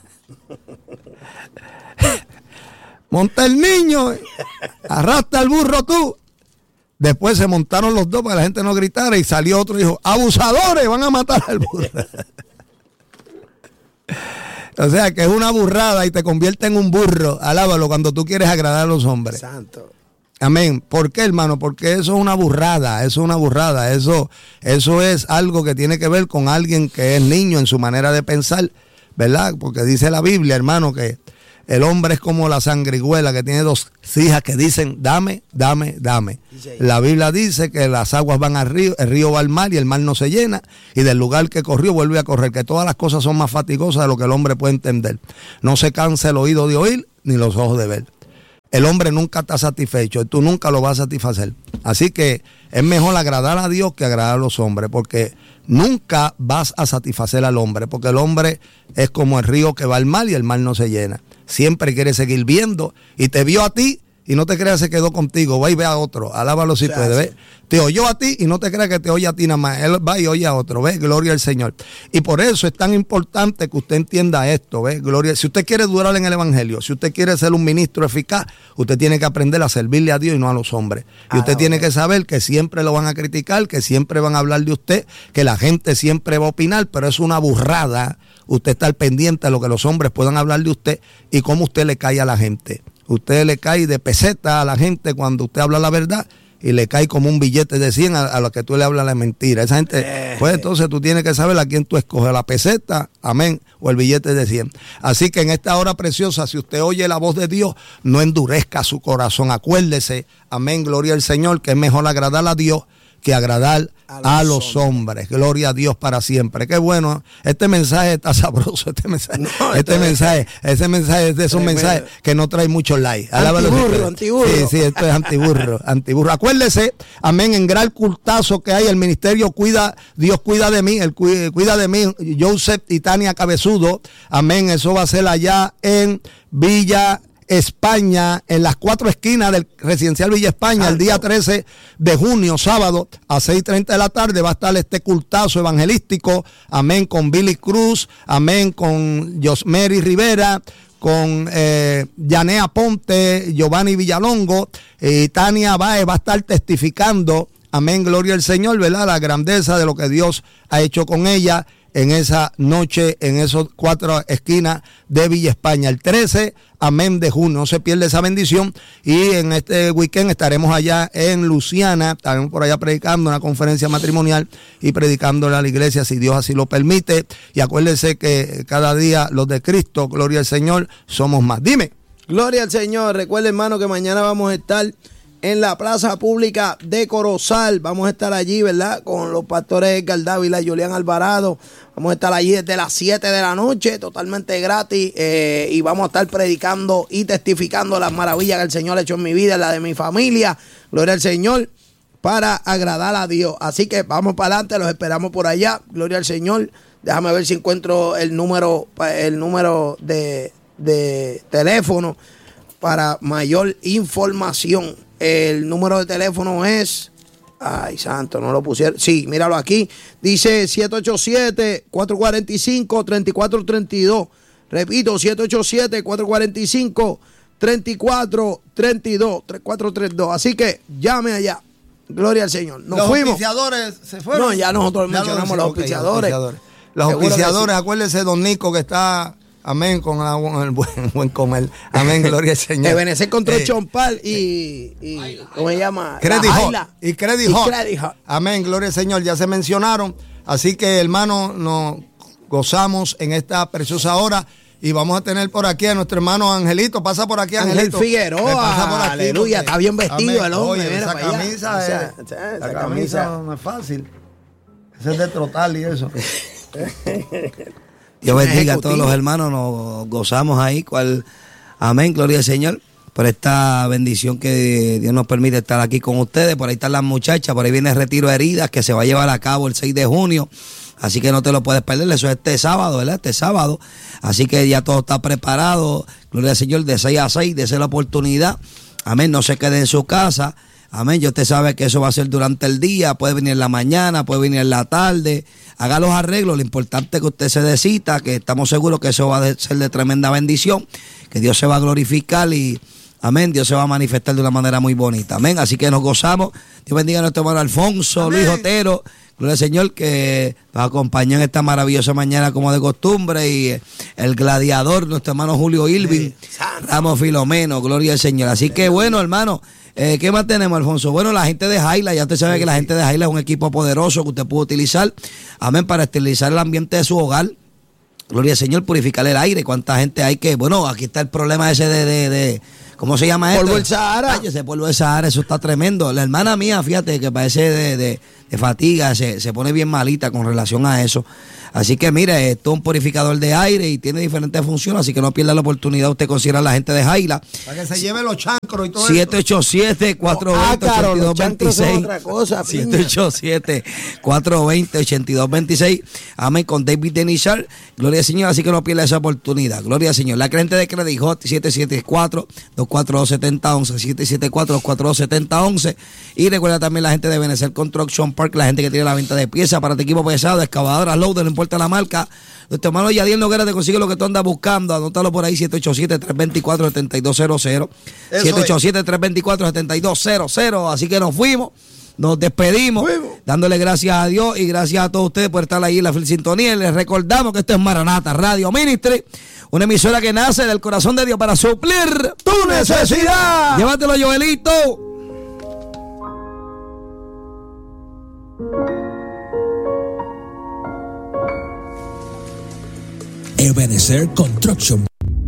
monta el niño, arrastra al burro tú. Después se montaron los dos para que la gente no gritara y salió otro y dijo, abusadores, van a matar al burro. O sea, que es una burrada y te convierte en un burro. Alábalo cuando tú quieres agradar a los hombres. Santo. Amén. ¿Por qué, hermano? Porque eso es una burrada, eso es una burrada. Eso, eso es algo que tiene que ver con alguien que es niño en su manera de pensar, ¿verdad? Porque dice la Biblia, hermano, que el hombre es como la sangrigüela que tiene dos hijas que dicen, dame, dame, dame. La Biblia dice que las aguas van al río, el río va al mar y el mar no se llena, y del lugar que corrió vuelve a correr, que todas las cosas son más fatigosas de lo que el hombre puede entender. No se cansa el oído de oír, ni los ojos de ver. El hombre nunca está satisfecho, tú nunca lo vas a satisfacer. Así que es mejor agradar a Dios que agradar a los hombres, porque nunca vas a satisfacer al hombre, porque el hombre es como el río que va al mar y el mar no se llena. Siempre quiere seguir viendo y te vio a ti y no te creas que se quedó contigo, va y ve a otro, alábalo si puede, ¿ves? Te oyó a ti y no te creas que te oye a ti nada más, él va y oye a otro, ¿ves? Gloria al Señor. Y por eso es tan importante que usted entienda esto, ¿ves? Gloria. Si usted quiere durar en el Evangelio, si usted quiere ser un ministro eficaz, usted tiene que aprender a servirle a Dios y no a los hombres. Y usted ah, tiene okay. que saber que siempre lo van a criticar, que siempre van a hablar de usted, que la gente siempre va a opinar, pero es una burrada usted estar pendiente de lo que los hombres puedan hablar de usted y cómo usted le cae a la gente. Usted le cae de peseta a la gente cuando usted habla la verdad y le cae como un billete de cien a, a lo que tú le hablas la mentira. Esa gente, eh, pues entonces tú tienes que saber a quién tú escoges, la peseta, amén, o el billete de cien. Así que en esta hora preciosa, si usted oye la voz de Dios, no endurezca su corazón. Acuérdese, amén, gloria al Señor, que es mejor agradar a Dios que agradar a los, a los hombres. hombres. Gloria a Dios para siempre. Qué bueno. Este mensaje está sabroso. Este mensaje, no, este mensaje, ese mensaje es de esos mensajes que no trae muchos likes. Antiburro, antiburro. Sí, sí, esto es antiburro, antiburro. Acuérdese, amén, en gran cultazo que hay, el ministerio cuida, Dios cuida de mí, el cuida de mí, Joseph y Tania Cabezudo, amén, eso va a ser allá en Villa España, en las cuatro esquinas del residencial Villa España, el día trece de junio, sábado, a seis y treinta de la tarde, va a estar este cultazo evangelístico, amén, con Billy Cruz, amén, con Josmery Rivera, con eh, Yanea Ponte, Giovanni Villalongo, y Tania Baez va a estar testificando, amén, gloria al Señor, ¿verdad? La grandeza de lo que Dios ha hecho con ella en esa noche, en esos cuatro esquinas de Villa España, el trece, amén, de junio. No se pierde esa bendición. Y en este weekend estaremos allá en Luciana, estaremos por allá predicando una conferencia matrimonial y predicándole a la iglesia, si Dios así lo permite. Y acuérdense que cada día los de Cristo, gloria al Señor, somos más. Dime. Gloria al Señor. Recuerda, hermano, que mañana vamos a estar en la plaza pública de Corozal. Vamos a estar allí, ¿verdad? Con los pastores Edgar Dávila y Julián Alvarado. Vamos a estar allí desde las siete de la noche, totalmente gratis. Eh, y vamos a estar predicando y testificando las maravillas que el Señor ha hecho en mi vida, en la de mi familia. Gloria al Señor, para agradar a Dios. Así que vamos para adelante, los esperamos por allá. Gloria al Señor. Déjame ver si encuentro el número, el número de, de teléfono para mayor información. El número de teléfono es, ay santo, no lo pusieron, sí, míralo aquí, dice siete ocho siete, cuatro cuatro cinco, tres cuatro tres dos, repito, siete ocho siete, cuatro cuatro cinco, tres cuatro tres dos, tres cuatro tres dos, así que llame allá, gloria al Señor. Nos los fuimos. auspiciadores se fueron. No, ya nosotros ya mencionamos los okay, auspiciadores. Los auspiciadores, sí. Acuérdese, don Nico, que está... Amén, con el buen, buen comer. Amén, gloria al Señor. Ebenezer contra eh, Chompal y, y ¿cómo se llama? Credit Hot. Y Credit Hot. Amén, gloria al Señor. Ya se mencionaron. Así que, hermano, nos gozamos en esta preciosa hora. Y vamos a tener por aquí a nuestro hermano Angelito. Pasa por aquí, Angelito. Ángel Figueroa. Pasa por aquí, aleluya, porque, está bien vestido amén. El hombre. Oye, esa camisa, es, esa, esa, esa camisa, camisa no es fácil. Ese es de trotal y eso. Dios bendiga a todos los hermanos, nos gozamos ahí, cual, amén, gloria al Señor, por esta bendición que Dios nos permite estar aquí con ustedes. Por ahí están las muchachas, por ahí viene el retiro de heridas que se va a llevar a cabo el seis de junio, así que no te lo puedes perder, eso es este sábado, ¿verdad? Este sábado, así que ya todo está preparado, gloria al Señor, de seis a seis, de ser la oportunidad, amén, no se quede en su casa. Amén, yo usted sabe que eso va a ser durante el día, puede venir en la mañana, puede venir en la tarde, haga los arreglos, lo importante es que usted se dé cita, que estamos seguros que eso va a ser de tremenda bendición, que Dios se va a glorificar y, amén, Dios se va a manifestar de una manera muy bonita, amén, así que nos gozamos, Dios bendiga a nuestro hermano Alfonso, amén. Luis Otero, Gloria al Señor, que nos acompañó en esta maravillosa mañana como de costumbre, y el gladiador, nuestro hermano Julio Irving, Ramos Filomeno, gloria al Señor. Así que bueno, hermano, eh, ¿qué más tenemos, Alfonso? Bueno, la gente de Jaila, ya usted sabe que la gente de Jaila es un equipo poderoso que usted puede utilizar, amén, para esterilizar el ambiente de su hogar. Gloria al Señor, purificar el aire. ¿Cuánta gente hay que...? Bueno, aquí está el problema ese de... de, de ¿cómo se llama esto? Polvo del Sahara. Ay, ese polvo del Sahara, eso está tremendo. La hermana mía, fíjate, que parece de, de, de fatiga, se, se pone bien malita con relación a eso. Así que mire, esto es un purificador de aire y tiene diferentes funciones, así que no pierda la oportunidad. Usted considera a la gente de Jaila. Para que se lleve los chancros y todo siete ocho siete, cuatro dos cero, ocho dos dos seis. siete ocho siete, cuatro dos cero, ocho dos dos seis. Amén, con David Denishar. Gloria al Señor, así que no pierda esa oportunidad. Gloria al Señor. La gente de Credit Hot, siete siete cuatro, dos cuatro dos, siete cero uno uno, siete siete cuatro, dos cuatro dos, siete cero uno uno. Y recuerda también la gente de Benecer Construction Park, la gente que tiene la venta de piezas para tu equipo pesado, excavadoras, loader, no importa la marca. Nuestro hermano Yadiel Noguera te consigue lo que tú andas buscando. Anótalo por ahí, siete ocho siete, tres dos cuatro, siete dos cero cero. siete ocho siete, tres dos cuatro, siete dos cero cero. Así que nos fuimos. Nos despedimos, Fuimos. dándole gracias a Dios y gracias a todos ustedes por estar ahí en la sintonía. Les recordamos que esto es Maranata Radio Ministry, una emisora que nace del corazón de Dios para suplir tu necesidad. Llévatelo, Joelito. Ebenezer Construction.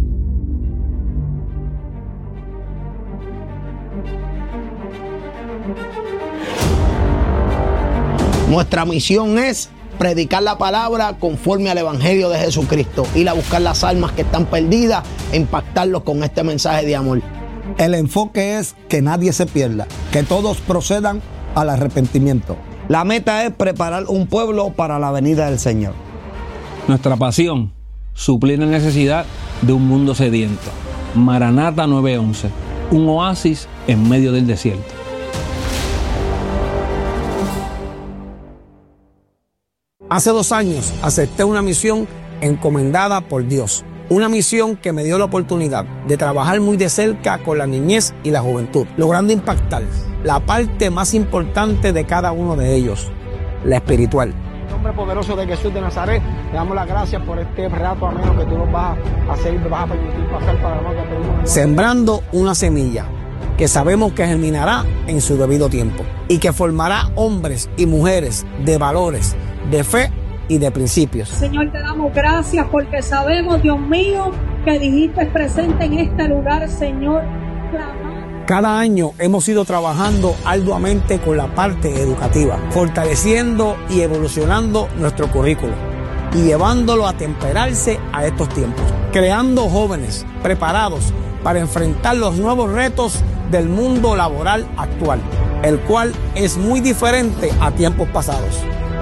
Nuestra misión es predicar la palabra conforme al Evangelio de Jesucristo, ir a buscar las almas que están perdidas e impactarlos con este mensaje de amor. El enfoque es que nadie se pierda, que todos procedan al arrepentimiento. La meta es preparar un pueblo para la venida del Señor. Nuestra pasión, suplir la necesidad de un mundo sediento. Maranata nueve once, un oasis en medio del desierto. Hace dos años acepté una misión encomendada por Dios. Una misión que me dio la oportunidad de trabajar muy de cerca con la niñez y la juventud, logrando impactar la parte más importante de cada uno de ellos, la espiritual. En nombre poderoso de Jesús de Nazaret, te damos las gracias por este rato ameno que tú nos vas a hacer, nos vas a permitir pasar para la que pedimos. Sembrando una semilla que sabemos que germinará en su debido tiempo y que formará hombres y mujeres de valores, de fe y de principios. Señor, te damos gracias porque sabemos, Dios mío, que dijiste presente en este lugar, Señor. Clamar. Cada año hemos ido trabajando arduamente con la parte educativa, fortaleciendo y evolucionando nuestro currículo y llevándolo a temperarse a estos tiempos, creando jóvenes preparados para enfrentar los nuevos retos del mundo laboral actual, el cual es muy diferente a tiempos pasados.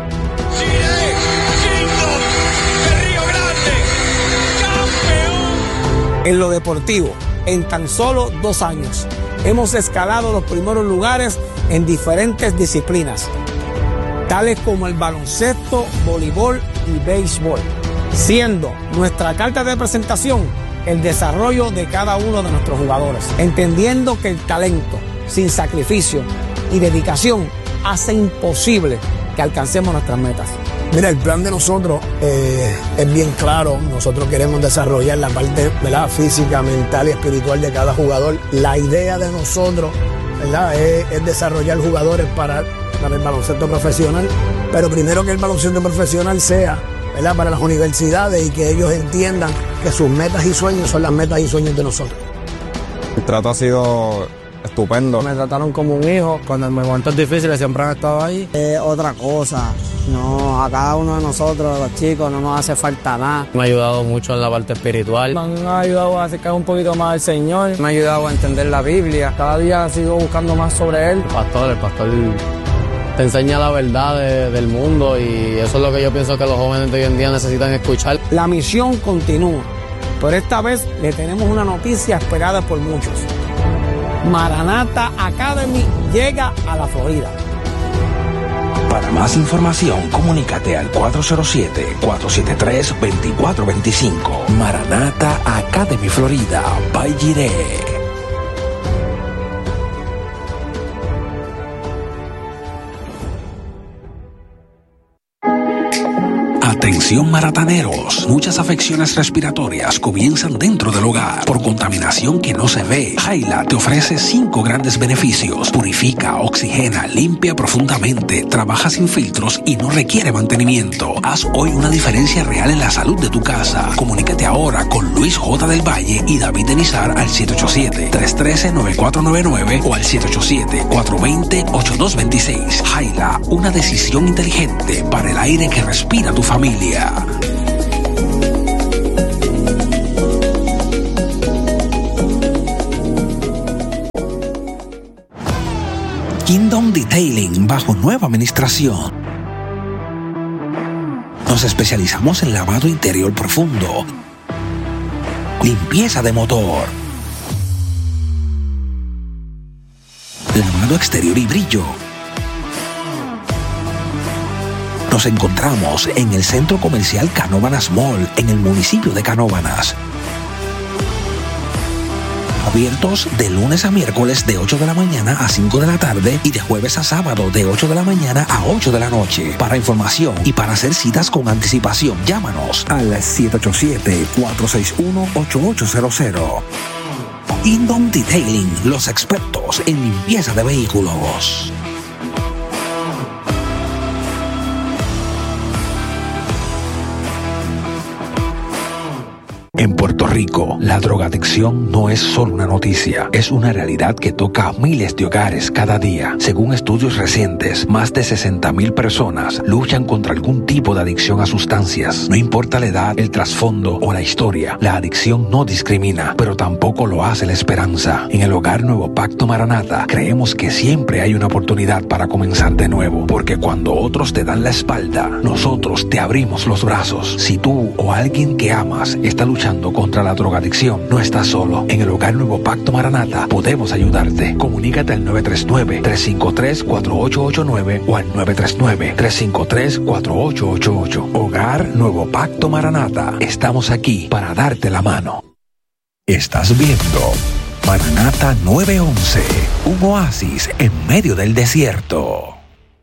En lo deportivo, en tan solo dos años, hemos escalado los primeros lugares en diferentes disciplinas, tales como el baloncesto, voleibol y béisbol, siendo nuestra carta de presentación el desarrollo de cada uno de nuestros jugadores, entendiendo que el talento, sin sacrificio y dedicación, hace imposible que alcancemos nuestras metas. Mira, el plan de nosotros eh, es bien claro. Nosotros queremos desarrollar la parte, ¿verdad?, física, mental y espiritual de cada jugador. La idea de nosotros, ¿verdad?, es, es desarrollar jugadores para, para el baloncesto profesional, pero primero que el baloncesto profesional sea, ¿verdad?, para las universidades y que ellos entiendan que sus metas y sueños son las metas y sueños de nosotros. El trato ha sido estupendo. Me trataron como un hijo. Cuando en momentos difíciles siempre han estado ahí. Es otra cosa. No, a cada uno de nosotros, los chicos, no nos hace falta nada. Me ha ayudado mucho en la parte espiritual. Me han ayudado a acercar un poquito más al Señor. Me ha ayudado a entender la Biblia. Cada día sigo buscando más sobre Él. El pastor, el pastor te enseña la verdad de, del mundo y eso es lo que yo pienso que los jóvenes de hoy en día necesitan escuchar. La misión continúa, pero esta vez le tenemos una noticia esperada por muchos. Maranata Academy llega a la Florida. Para más información, comunícate al cuatro cero siete, cuatro siete tres, dos cuatro dos cinco. Maranata Academy Florida, by Jireh. Atención marataneros, muchas afecciones respiratorias comienzan dentro del hogar por contaminación que no se ve. Jaila te ofrece cinco grandes beneficios: purifica, oxigena, limpia profundamente, trabaja sin filtros y no requiere mantenimiento. Haz hoy una diferencia real en la salud de tu casa. Comunícate ahora con Luis J. del Valle y David Denizar al siete ocho siete, tres uno tres, nueve cuatro nueve nueve o al siete ocho siete, cuatro dos cero, ocho dos dos seis. Jaila, una decisión inteligente para el aire que respira tu familia. Kingdom Detailing bajo nueva administración. Nos especializamos en lavado interior profundo, limpieza de motor, lavado exterior y brillo. Nos encontramos en el Centro Comercial Canóvanas Mall, en el municipio de Canóvanas. Abiertos de lunes a miércoles de ocho de la mañana a cinco de la tarde y de jueves a sábado de ocho de la mañana a ocho de la noche. Para información y para hacer citas con anticipación, llámanos al siete ocho siete, cuatro seis uno, ocho ocho cero cero. Kingdom Detailing, los expertos en limpieza de vehículos. En Puerto Rico, la drogadicción no es solo una noticia, es una realidad que toca a miles de hogares cada día. Según estudios recientes, más de sesenta mil personas luchan contra algún tipo de adicción a sustancias. No importa la edad, el trasfondo o la historia, la adicción no discrimina, pero tampoco lo hace la esperanza. En el Hogar Nuevo Pacto Maranata, creemos que siempre hay una oportunidad para comenzar de nuevo, porque cuando otros te dan la espalda, nosotros te abrimos los brazos. Si tú o alguien que amas está luchando contra la drogadicción, no estás solo. En el Hogar Nuevo Pacto Maranata podemos ayudarte. Comunícate al nueve tres nueve, tres cinco tres, cuatro ocho ocho nueve o al nueve tres nueve, tres cinco tres, cuatro ocho ocho ocho. Hogar Nuevo Pacto Maranata. Estamos aquí para darte la mano. Estás viendo Maranata nueve once, un oasis en medio del desierto.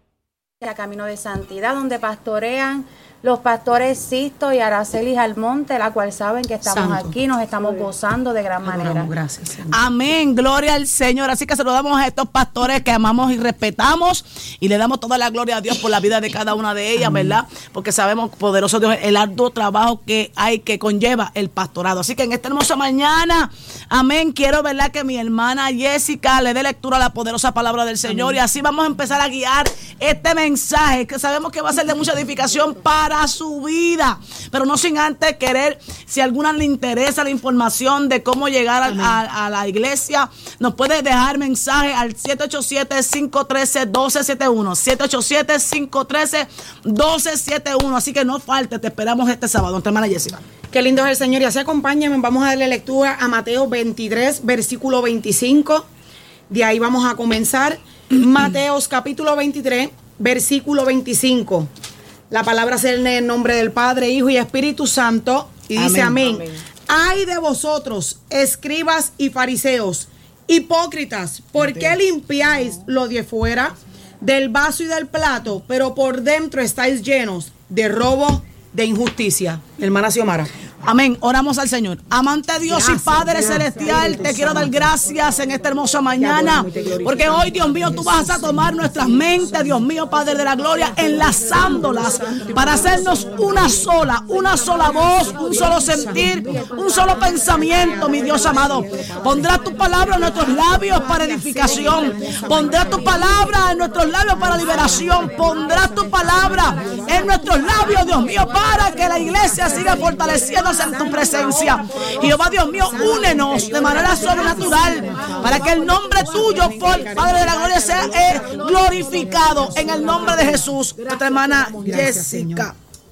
A Camino de Santidad, donde pastorean los pastores Sisto y Aracelis Almonte, la cual saben que estamos Santo. Aquí, nos estamos gozando de gran Adoramos, manera. Gracias, Señor. Amén, gloria al Señor. Así que saludamos a estos pastores que amamos y respetamos y le damos toda la gloria a Dios por la vida de cada una de ellas, Amén. ¿Verdad? Porque sabemos, poderoso Dios, el arduo trabajo que hay, que conlleva el pastorado. Así que en esta hermosa mañana, amén, quiero, ¿verdad?, que mi hermana Jessica le dé lectura a la poderosa palabra del Señor. Amén. Y así vamos a empezar a guiar este mensaje que sabemos que va a ser de mucha edificación para para su vida, pero no sin antes querer, si a alguna le interesa la información de cómo llegar a, a, a la iglesia, nos puede dejar mensaje al siete ocho siete, cinco uno tres, uno dos siete uno, siete ocho siete, cinco uno tres, uno dos siete uno, así que no falte, te esperamos este sábado, nuestra hermana Jessica. Qué lindo es el Señor, y así acompáñenme, vamos a darle lectura a Mateo veintitrés, versículo veinticinco, de ahí vamos a comenzar. Mateos capítulo veintitrés, versículo veinticinco. La palabra se lee en el nombre del Padre, Hijo y Espíritu Santo. Y dice amén. amén. Ay de vosotros, escribas y fariseos, hipócritas, ¿por qué limpiáis lo de fuera del vaso y del plato, pero por dentro estáis llenos de robo, de injusticia? Hermana Xiomara. Amén, oramos al Señor. Amante Dios gracias, y Padre Dios, Celestial, Dios, te quiero dar gracias en esta hermosa mañana, porque hoy, Dios mío, tú vas a tomar nuestras mentes, Dios mío, Padre de la gloria, enlazándolas para hacernos una sola, una sola voz, un solo sentir, un solo pensamiento, mi Dios amado. Pondrás tu palabra en nuestros labios para edificación, pondrás tu palabra en nuestros labios para liberación, pondrás tu palabra en nuestros labios, Dios mío, para que la iglesia siga fortaleciendo en tu presencia. Jehová Dios mío, únenos de manera sobrenatural para que el nombre tuyo, Padre de la gloria, sea eh, glorificado en el nombre de Jesús. Nuestra hermana Jessica.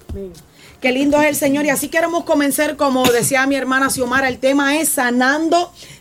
Qué lindo es el Señor, y así queremos comenzar, como decía mi hermana Xiomara, el tema es sanando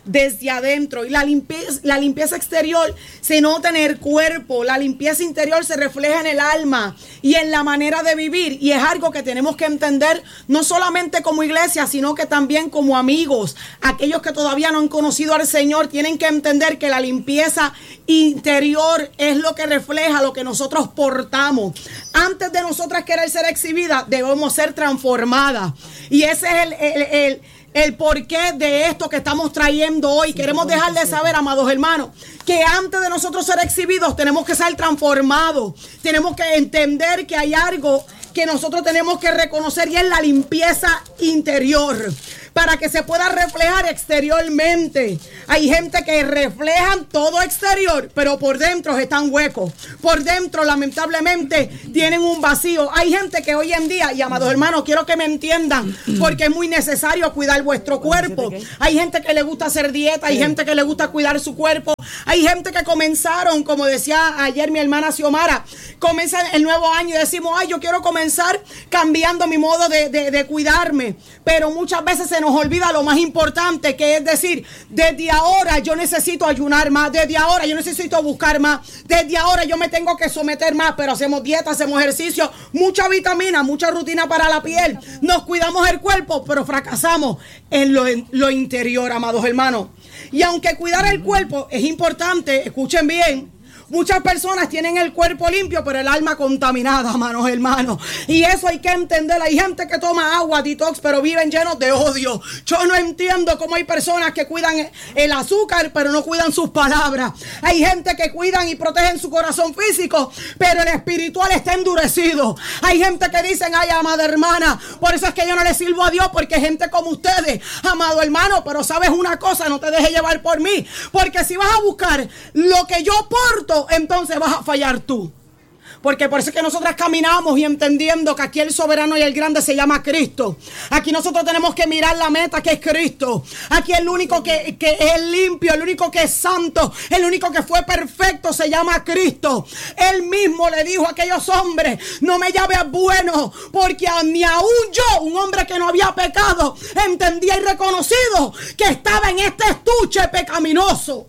desde adentro. Y la limpieza, la limpieza exterior se nota en el cuerpo, la limpieza interior se refleja en el alma y en la manera de vivir. Y es algo que tenemos que entender no solamente como iglesia, sino que también como amigos. Aquellos que todavía no han conocido al Señor tienen que entender que la limpieza interior es lo que refleja lo que nosotros portamos. Antes de nosotras querer ser exhibidas, debemos ser transformadas. Y ese es el, el, el, el porqué de esto que estamos trayendo hoy. Queremos dejarles saber, amados hermanos, que antes de nosotros ser exhibidos tenemos que ser transformados. Tenemos que entender que hay algo que nosotros tenemos que reconocer y es la limpieza interior, para que se pueda reflejar exteriormente. Hay gente que reflejan todo exterior, pero por dentro están huecos. Por dentro, lamentablemente, tienen un vacío. Hay gente que hoy en día, y amados hermanos, quiero que me entiendan, porque es muy necesario cuidar vuestro cuerpo. Hay gente que le gusta hacer dieta, hay gente que le gusta cuidar su cuerpo. Hay gente que comenzaron, como decía ayer mi hermana Xiomara, comienza el nuevo año y decimos, ay, yo quiero comenzar cambiando mi modo de, de, de cuidarme. Pero muchas veces se nos nos olvida lo más importante, que es decir, desde ahora yo necesito ayunar más, desde ahora yo necesito buscar más, desde ahora yo me tengo que someter más, pero hacemos dieta, hacemos ejercicio, mucha vitamina, mucha rutina para la piel, nos cuidamos el cuerpo, pero fracasamos en lo, en lo interior, amados hermanos. Y aunque cuidar el cuerpo es importante, escuchen bien, muchas personas tienen el cuerpo limpio, pero el alma contaminada, hermanos, hermanos. Y eso hay que entender. Hay gente que toma agua, detox, pero viven llenos de odio. Yo no entiendo cómo hay personas que cuidan el azúcar, pero no cuidan sus palabras. Hay gente que cuidan y protegen su corazón físico, pero el espiritual está endurecido. Hay gente que dicen, ay, amada hermana, por eso es que yo no le sirvo a Dios, porque gente como ustedes, amado hermano, pero sabes una cosa, no te dejes llevar por mí, porque si vas a buscar lo que yo porto, entonces vas a fallar tú. Porque por eso es que nosotras caminamos y entendiendo que aquí el soberano y el grande se llama Cristo. Aquí nosotros tenemos que mirar la meta, que es Cristo. Aquí el único que, que es limpio, el único que es santo, el único que fue perfecto se llama Cristo. Él mismo le dijo a aquellos hombres, no me llames bueno, porque ni aún yo, un hombre que no había pecado, entendía y reconocido que estaba en este estuche pecaminoso.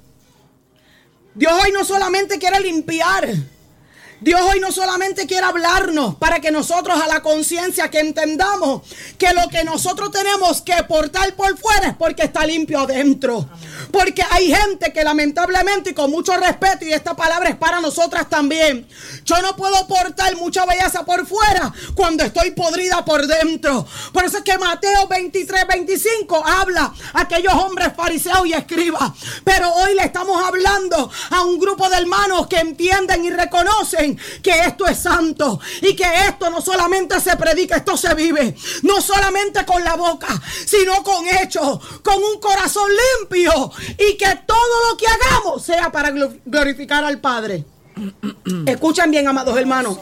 Dios hoy no solamente quiere limpiar, Dios hoy no solamente quiere hablarnos para que nosotros a la conciencia que entendamos que lo que nosotros tenemos que portar por fuera es porque está limpio adentro. Porque hay gente que lamentablemente, y con mucho respeto, y esta palabra es para nosotras también, yo no puedo portar mucha belleza por fuera cuando estoy podrida por dentro. Por eso es que Mateo veintitrés, veinticinco habla a aquellos hombres fariseos y escribas. Pero hoy le estamos hablando a un grupo de hermanos que entienden y reconocen que esto es santo y que esto no solamente se predica, esto se vive. No solamente con la boca, sino con hechos, con un corazón limpio, y que todo lo que hagamos sea para glorificar al Padre. Escuchen bien, amados hermanos.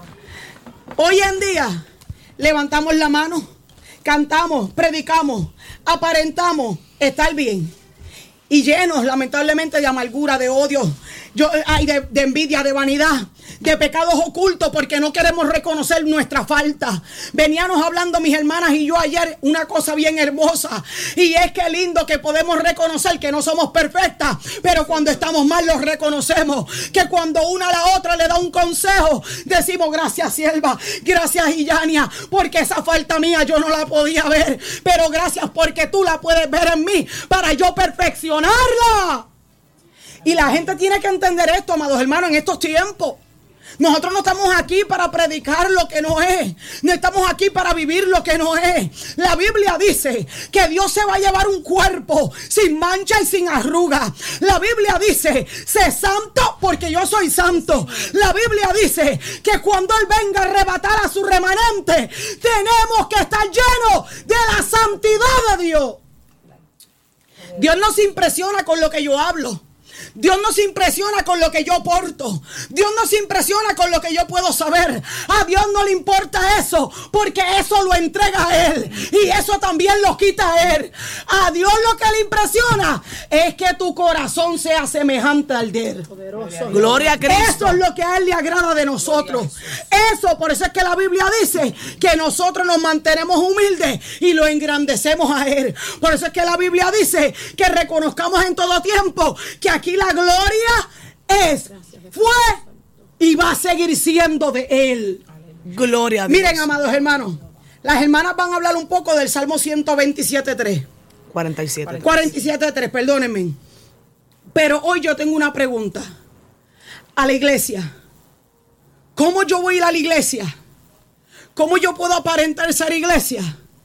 Hoy en día levantamos la mano, cantamos, predicamos, aparentamos estar bien, y llenos lamentablemente de amargura, de odio, yo, ay, de, de envidia, de vanidad, de pecados ocultos, porque no queremos reconocer nuestra falta. Veníamos hablando mis hermanas y yo ayer una cosa bien hermosa, y es que lindo que podemos reconocer que no somos perfectas, pero cuando estamos mal los reconocemos, que cuando una a la otra le da un consejo, decimos gracias sierva, gracias Illania, porque esa falta mía yo no la podía ver, pero gracias porque tú la puedes ver en mí para yo perfeccionarla. Y la gente tiene que entender esto, amados hermanos, en estos tiempos. Nosotros no estamos aquí para predicar lo que no es. No estamos aquí para vivir lo que no es. La Biblia dice que Dios se va a llevar un cuerpo sin mancha y sin arruga. La Biblia dice, sé santo porque yo soy santo. La Biblia dice que cuando Él venga a arrebatar a su remanente, tenemos que estar llenos de la santidad de Dios. Dios no se impresiona con lo que yo hablo. Dios no se impresiona con lo que yo porto. Dios no se impresiona con lo que yo puedo saber. A Dios no le importa eso, porque eso lo entrega a Él y eso también lo quita a Él. A Dios lo que le impresiona es que tu corazón sea semejante al de Él. Poderoso. Gloria a Cristo. Eso es lo que a Él le agrada de nosotros. Eso, por eso es que la Biblia dice que nosotros nos mantenemos humildes y lo engrandecemos a Él. Por eso es que la Biblia dice que reconozcamos en todo tiempo que aquí la gloria es, fue y va a seguir siendo de Él. Gloria a Dios. Miren, amados hermanos, las hermanas van a hablar un poco del Salmo ciento veintisiete tres. cuarenta y siete. cuarenta y siete tres, perdónenme. Pero hoy yo tengo una pregunta. A la iglesia. ¿Cómo yo voy a ir a la iglesia? ¿Cómo yo puedo aparentar ser iglesia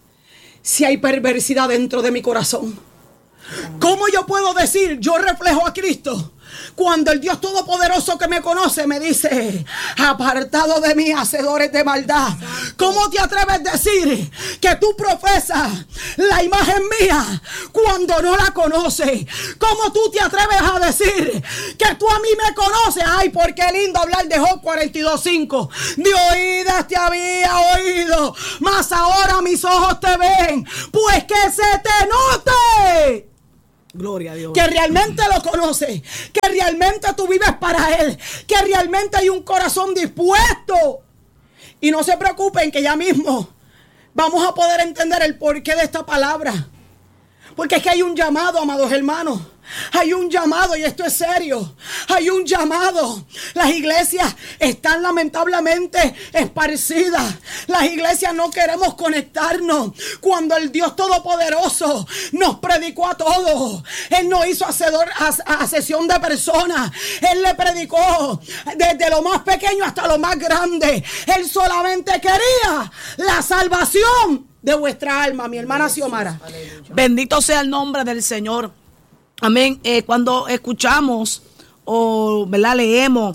si hay perversidad dentro de mi corazón? ¿Cómo yo puedo decir yo reflejo a Cristo cuando el Dios Todopoderoso que me conoce me dice, apartado de mí, hacedores de maldad? ¿Cómo te atreves a decir que tú profesas la imagen mía cuando no la conoces? ¿Cómo tú te atreves a decir que tú a mí me conoces? Ay, por qué lindo hablar de Job cuarenta y dos cinco. De oídas te había oído, mas ahora mis ojos te ven. Pues que se te note. Gloria a Dios. Que realmente lo conoces, que realmente tú vives para Él, que realmente hay un corazón dispuesto. Y no se preocupen que ya mismo vamos a poder entender el porqué de esta palabra. Porque es que hay un llamado, amados hermanos. Hay un llamado y esto es serio. Hay un llamado. Las iglesias están lamentablemente esparcidas. Las iglesias no queremos conectarnos. Cuando el Dios Todopoderoso nos predicó a todos, Él nos hizo hacedor, a, a sesión de personas. Él le predicó desde lo más pequeño hasta lo más grande. Él solamente quería la salvación de vuestra alma, mi hermana Xiomara. Bendito sea el nombre del Señor. Amén. Eh, cuando escuchamos o ¿verdad? leemos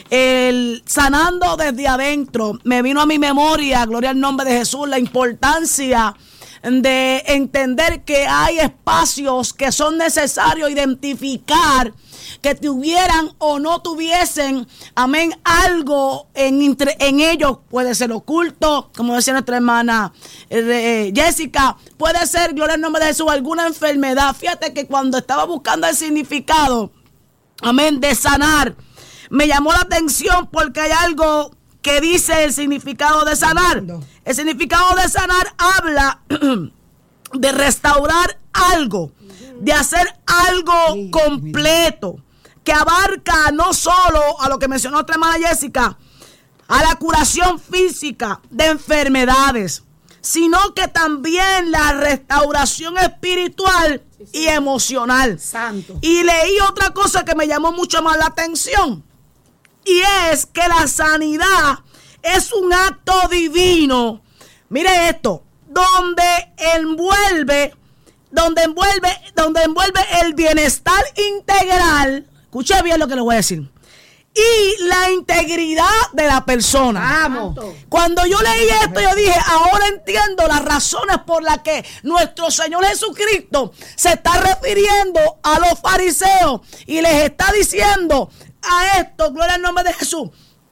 el sanando desde adentro, me vino a mi memoria, gloria al nombre de Jesús, la importancia de entender que hay espacios que son necesarios identificar, que tuvieran o no tuviesen, amén, algo en, entre, en ellos. Puede ser oculto, como decía nuestra hermana eh, Jessica, puede ser, gloria al nombre de Jesús, alguna enfermedad. Fíjate que cuando estaba buscando el significado, amén, de sanar, me llamó la atención porque hay algo que dice el significado de sanar. El significado de sanar habla de restaurar algo, de hacer algo completo, que abarca no solo a lo que mencionó otra hermana Jessica, a la curación física de enfermedades, sino que también la restauración espiritual y emocional. Santo. Y leí otra cosa que me llamó mucho más la atención, y es que la sanidad es un acto divino. Mire esto, donde envuelve, donde envuelve, donde envuelve el bienestar integral. Escuche bien lo que le voy a decir. Y la integridad de la persona. Vamos. Cuando yo leí esto, yo dije, ahora entiendo las razones por las que nuestro Señor Jesucristo se está refiriendo a los fariseos y les está diciendo a esto, gloria al nombre de Jesús,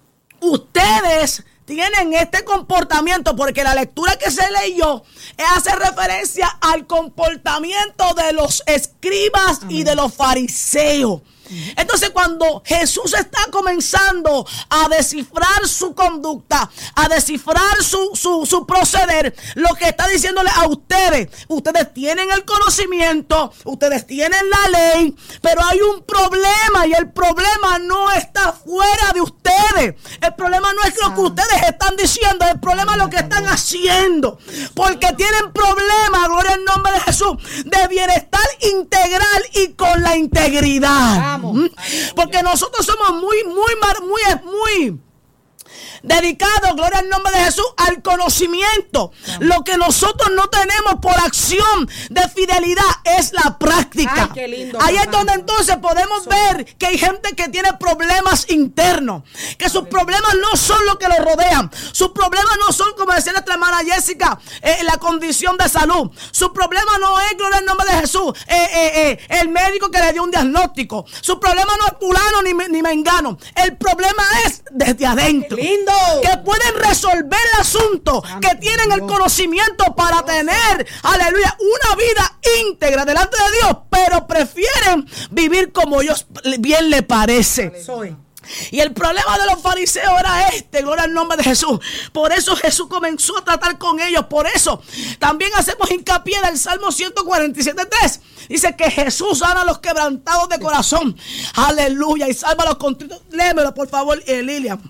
ustedes tienen este comportamiento, porque la lectura que se leyó hace referencia al comportamiento de los escribas y de los fariseos. Entonces, cuando Jesús está comenzando a descifrar su conducta, a descifrar su, su, su proceder, lo que está diciéndole a ustedes, ustedes tienen el conocimiento, ustedes tienen la ley, pero hay un problema, y el problema no está fuera de ustedes. El problema no es lo que ustedes están diciendo, el problema es lo que están haciendo, porque tienen problemas, gloria al nombre de Jesús, de bienestar integral y con la integridad. Porque nosotros somos muy, muy, muy, muy dedicado, gloria al nombre de Jesús, al conocimiento. Amén. Lo que nosotros no tenemos por acción de fidelidad es la práctica. Ay, qué lindo, ahí papá. es donde entonces podemos Soy. ver que hay gente que tiene problemas internos, que sus problemas no son lo que los rodean, sus problemas no son, como decía nuestra hermana Jessica, eh, la condición de salud, su problema no es, gloria al nombre de Jesús, eh, eh, eh, el médico que le dio un diagnóstico, su problema no es fulano ni, ni mengano, el problema es desde adentro, lindo, que pueden resolver el asunto, que tienen el conocimiento para tener, aleluya, una vida íntegra delante de Dios, pero prefieren vivir como ellos bien le parece. Soy. Y el problema de los fariseos era este, gloria al nombre de Jesús. Por eso Jesús comenzó a tratar con ellos. Por eso también hacemos hincapié en el Salmo ciento cuarenta y siete, tres. Dice que Jesús sana a los quebrantados de corazón. Aleluya. Y salva a los contritos. Léemelo, por favor, eh, Lilian.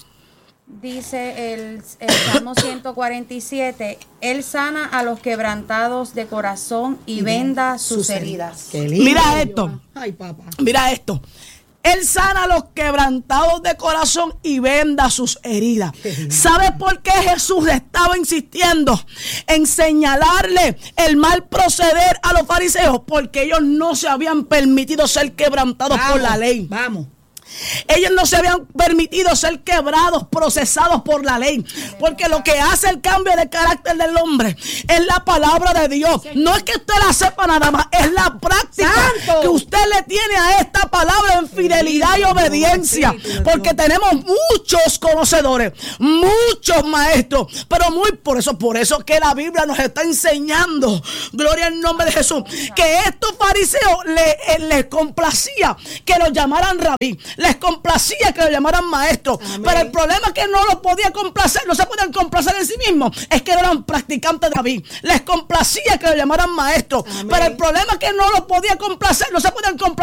Dice el, el Salmo ciento cuarenta y siete, Él sana a los quebrantados de corazón y, y venda sus, sus heridas. heridas. Mira esto. Ay, papá. Mira esto. Él sana a los quebrantados de corazón y venda sus heridas. ¿Sabe por qué Jesús estaba insistiendo en señalarle el mal proceder a los fariseos? Porque ellos no se habían permitido ser quebrantados vamos, por la ley. Vamos. Ellos no se habían permitido ser quebrados, procesados por la ley. Porque lo que hace el cambio de carácter del hombre es la palabra de Dios. No es que usted la sepa nada más, es la práctica Santo. que usted le tiene a esta palabra en fidelidad y obediencia. Porque tenemos muchos conocedores, muchos maestros, pero muy por eso, por eso que la Biblia nos está enseñando, gloria al nombre de Jesús, que estos fariseos les le complacía que los llamaran rabí. Les complacía que lo llamaran maestro. Amén. Pero el problema es que no los podía complacer, no se podían complacer en sí mismos, es que eran practicantes de David. Les complacía que lo llamaran maestro. Amén. Pero el problema es que no los podía complacer, no se podían complacer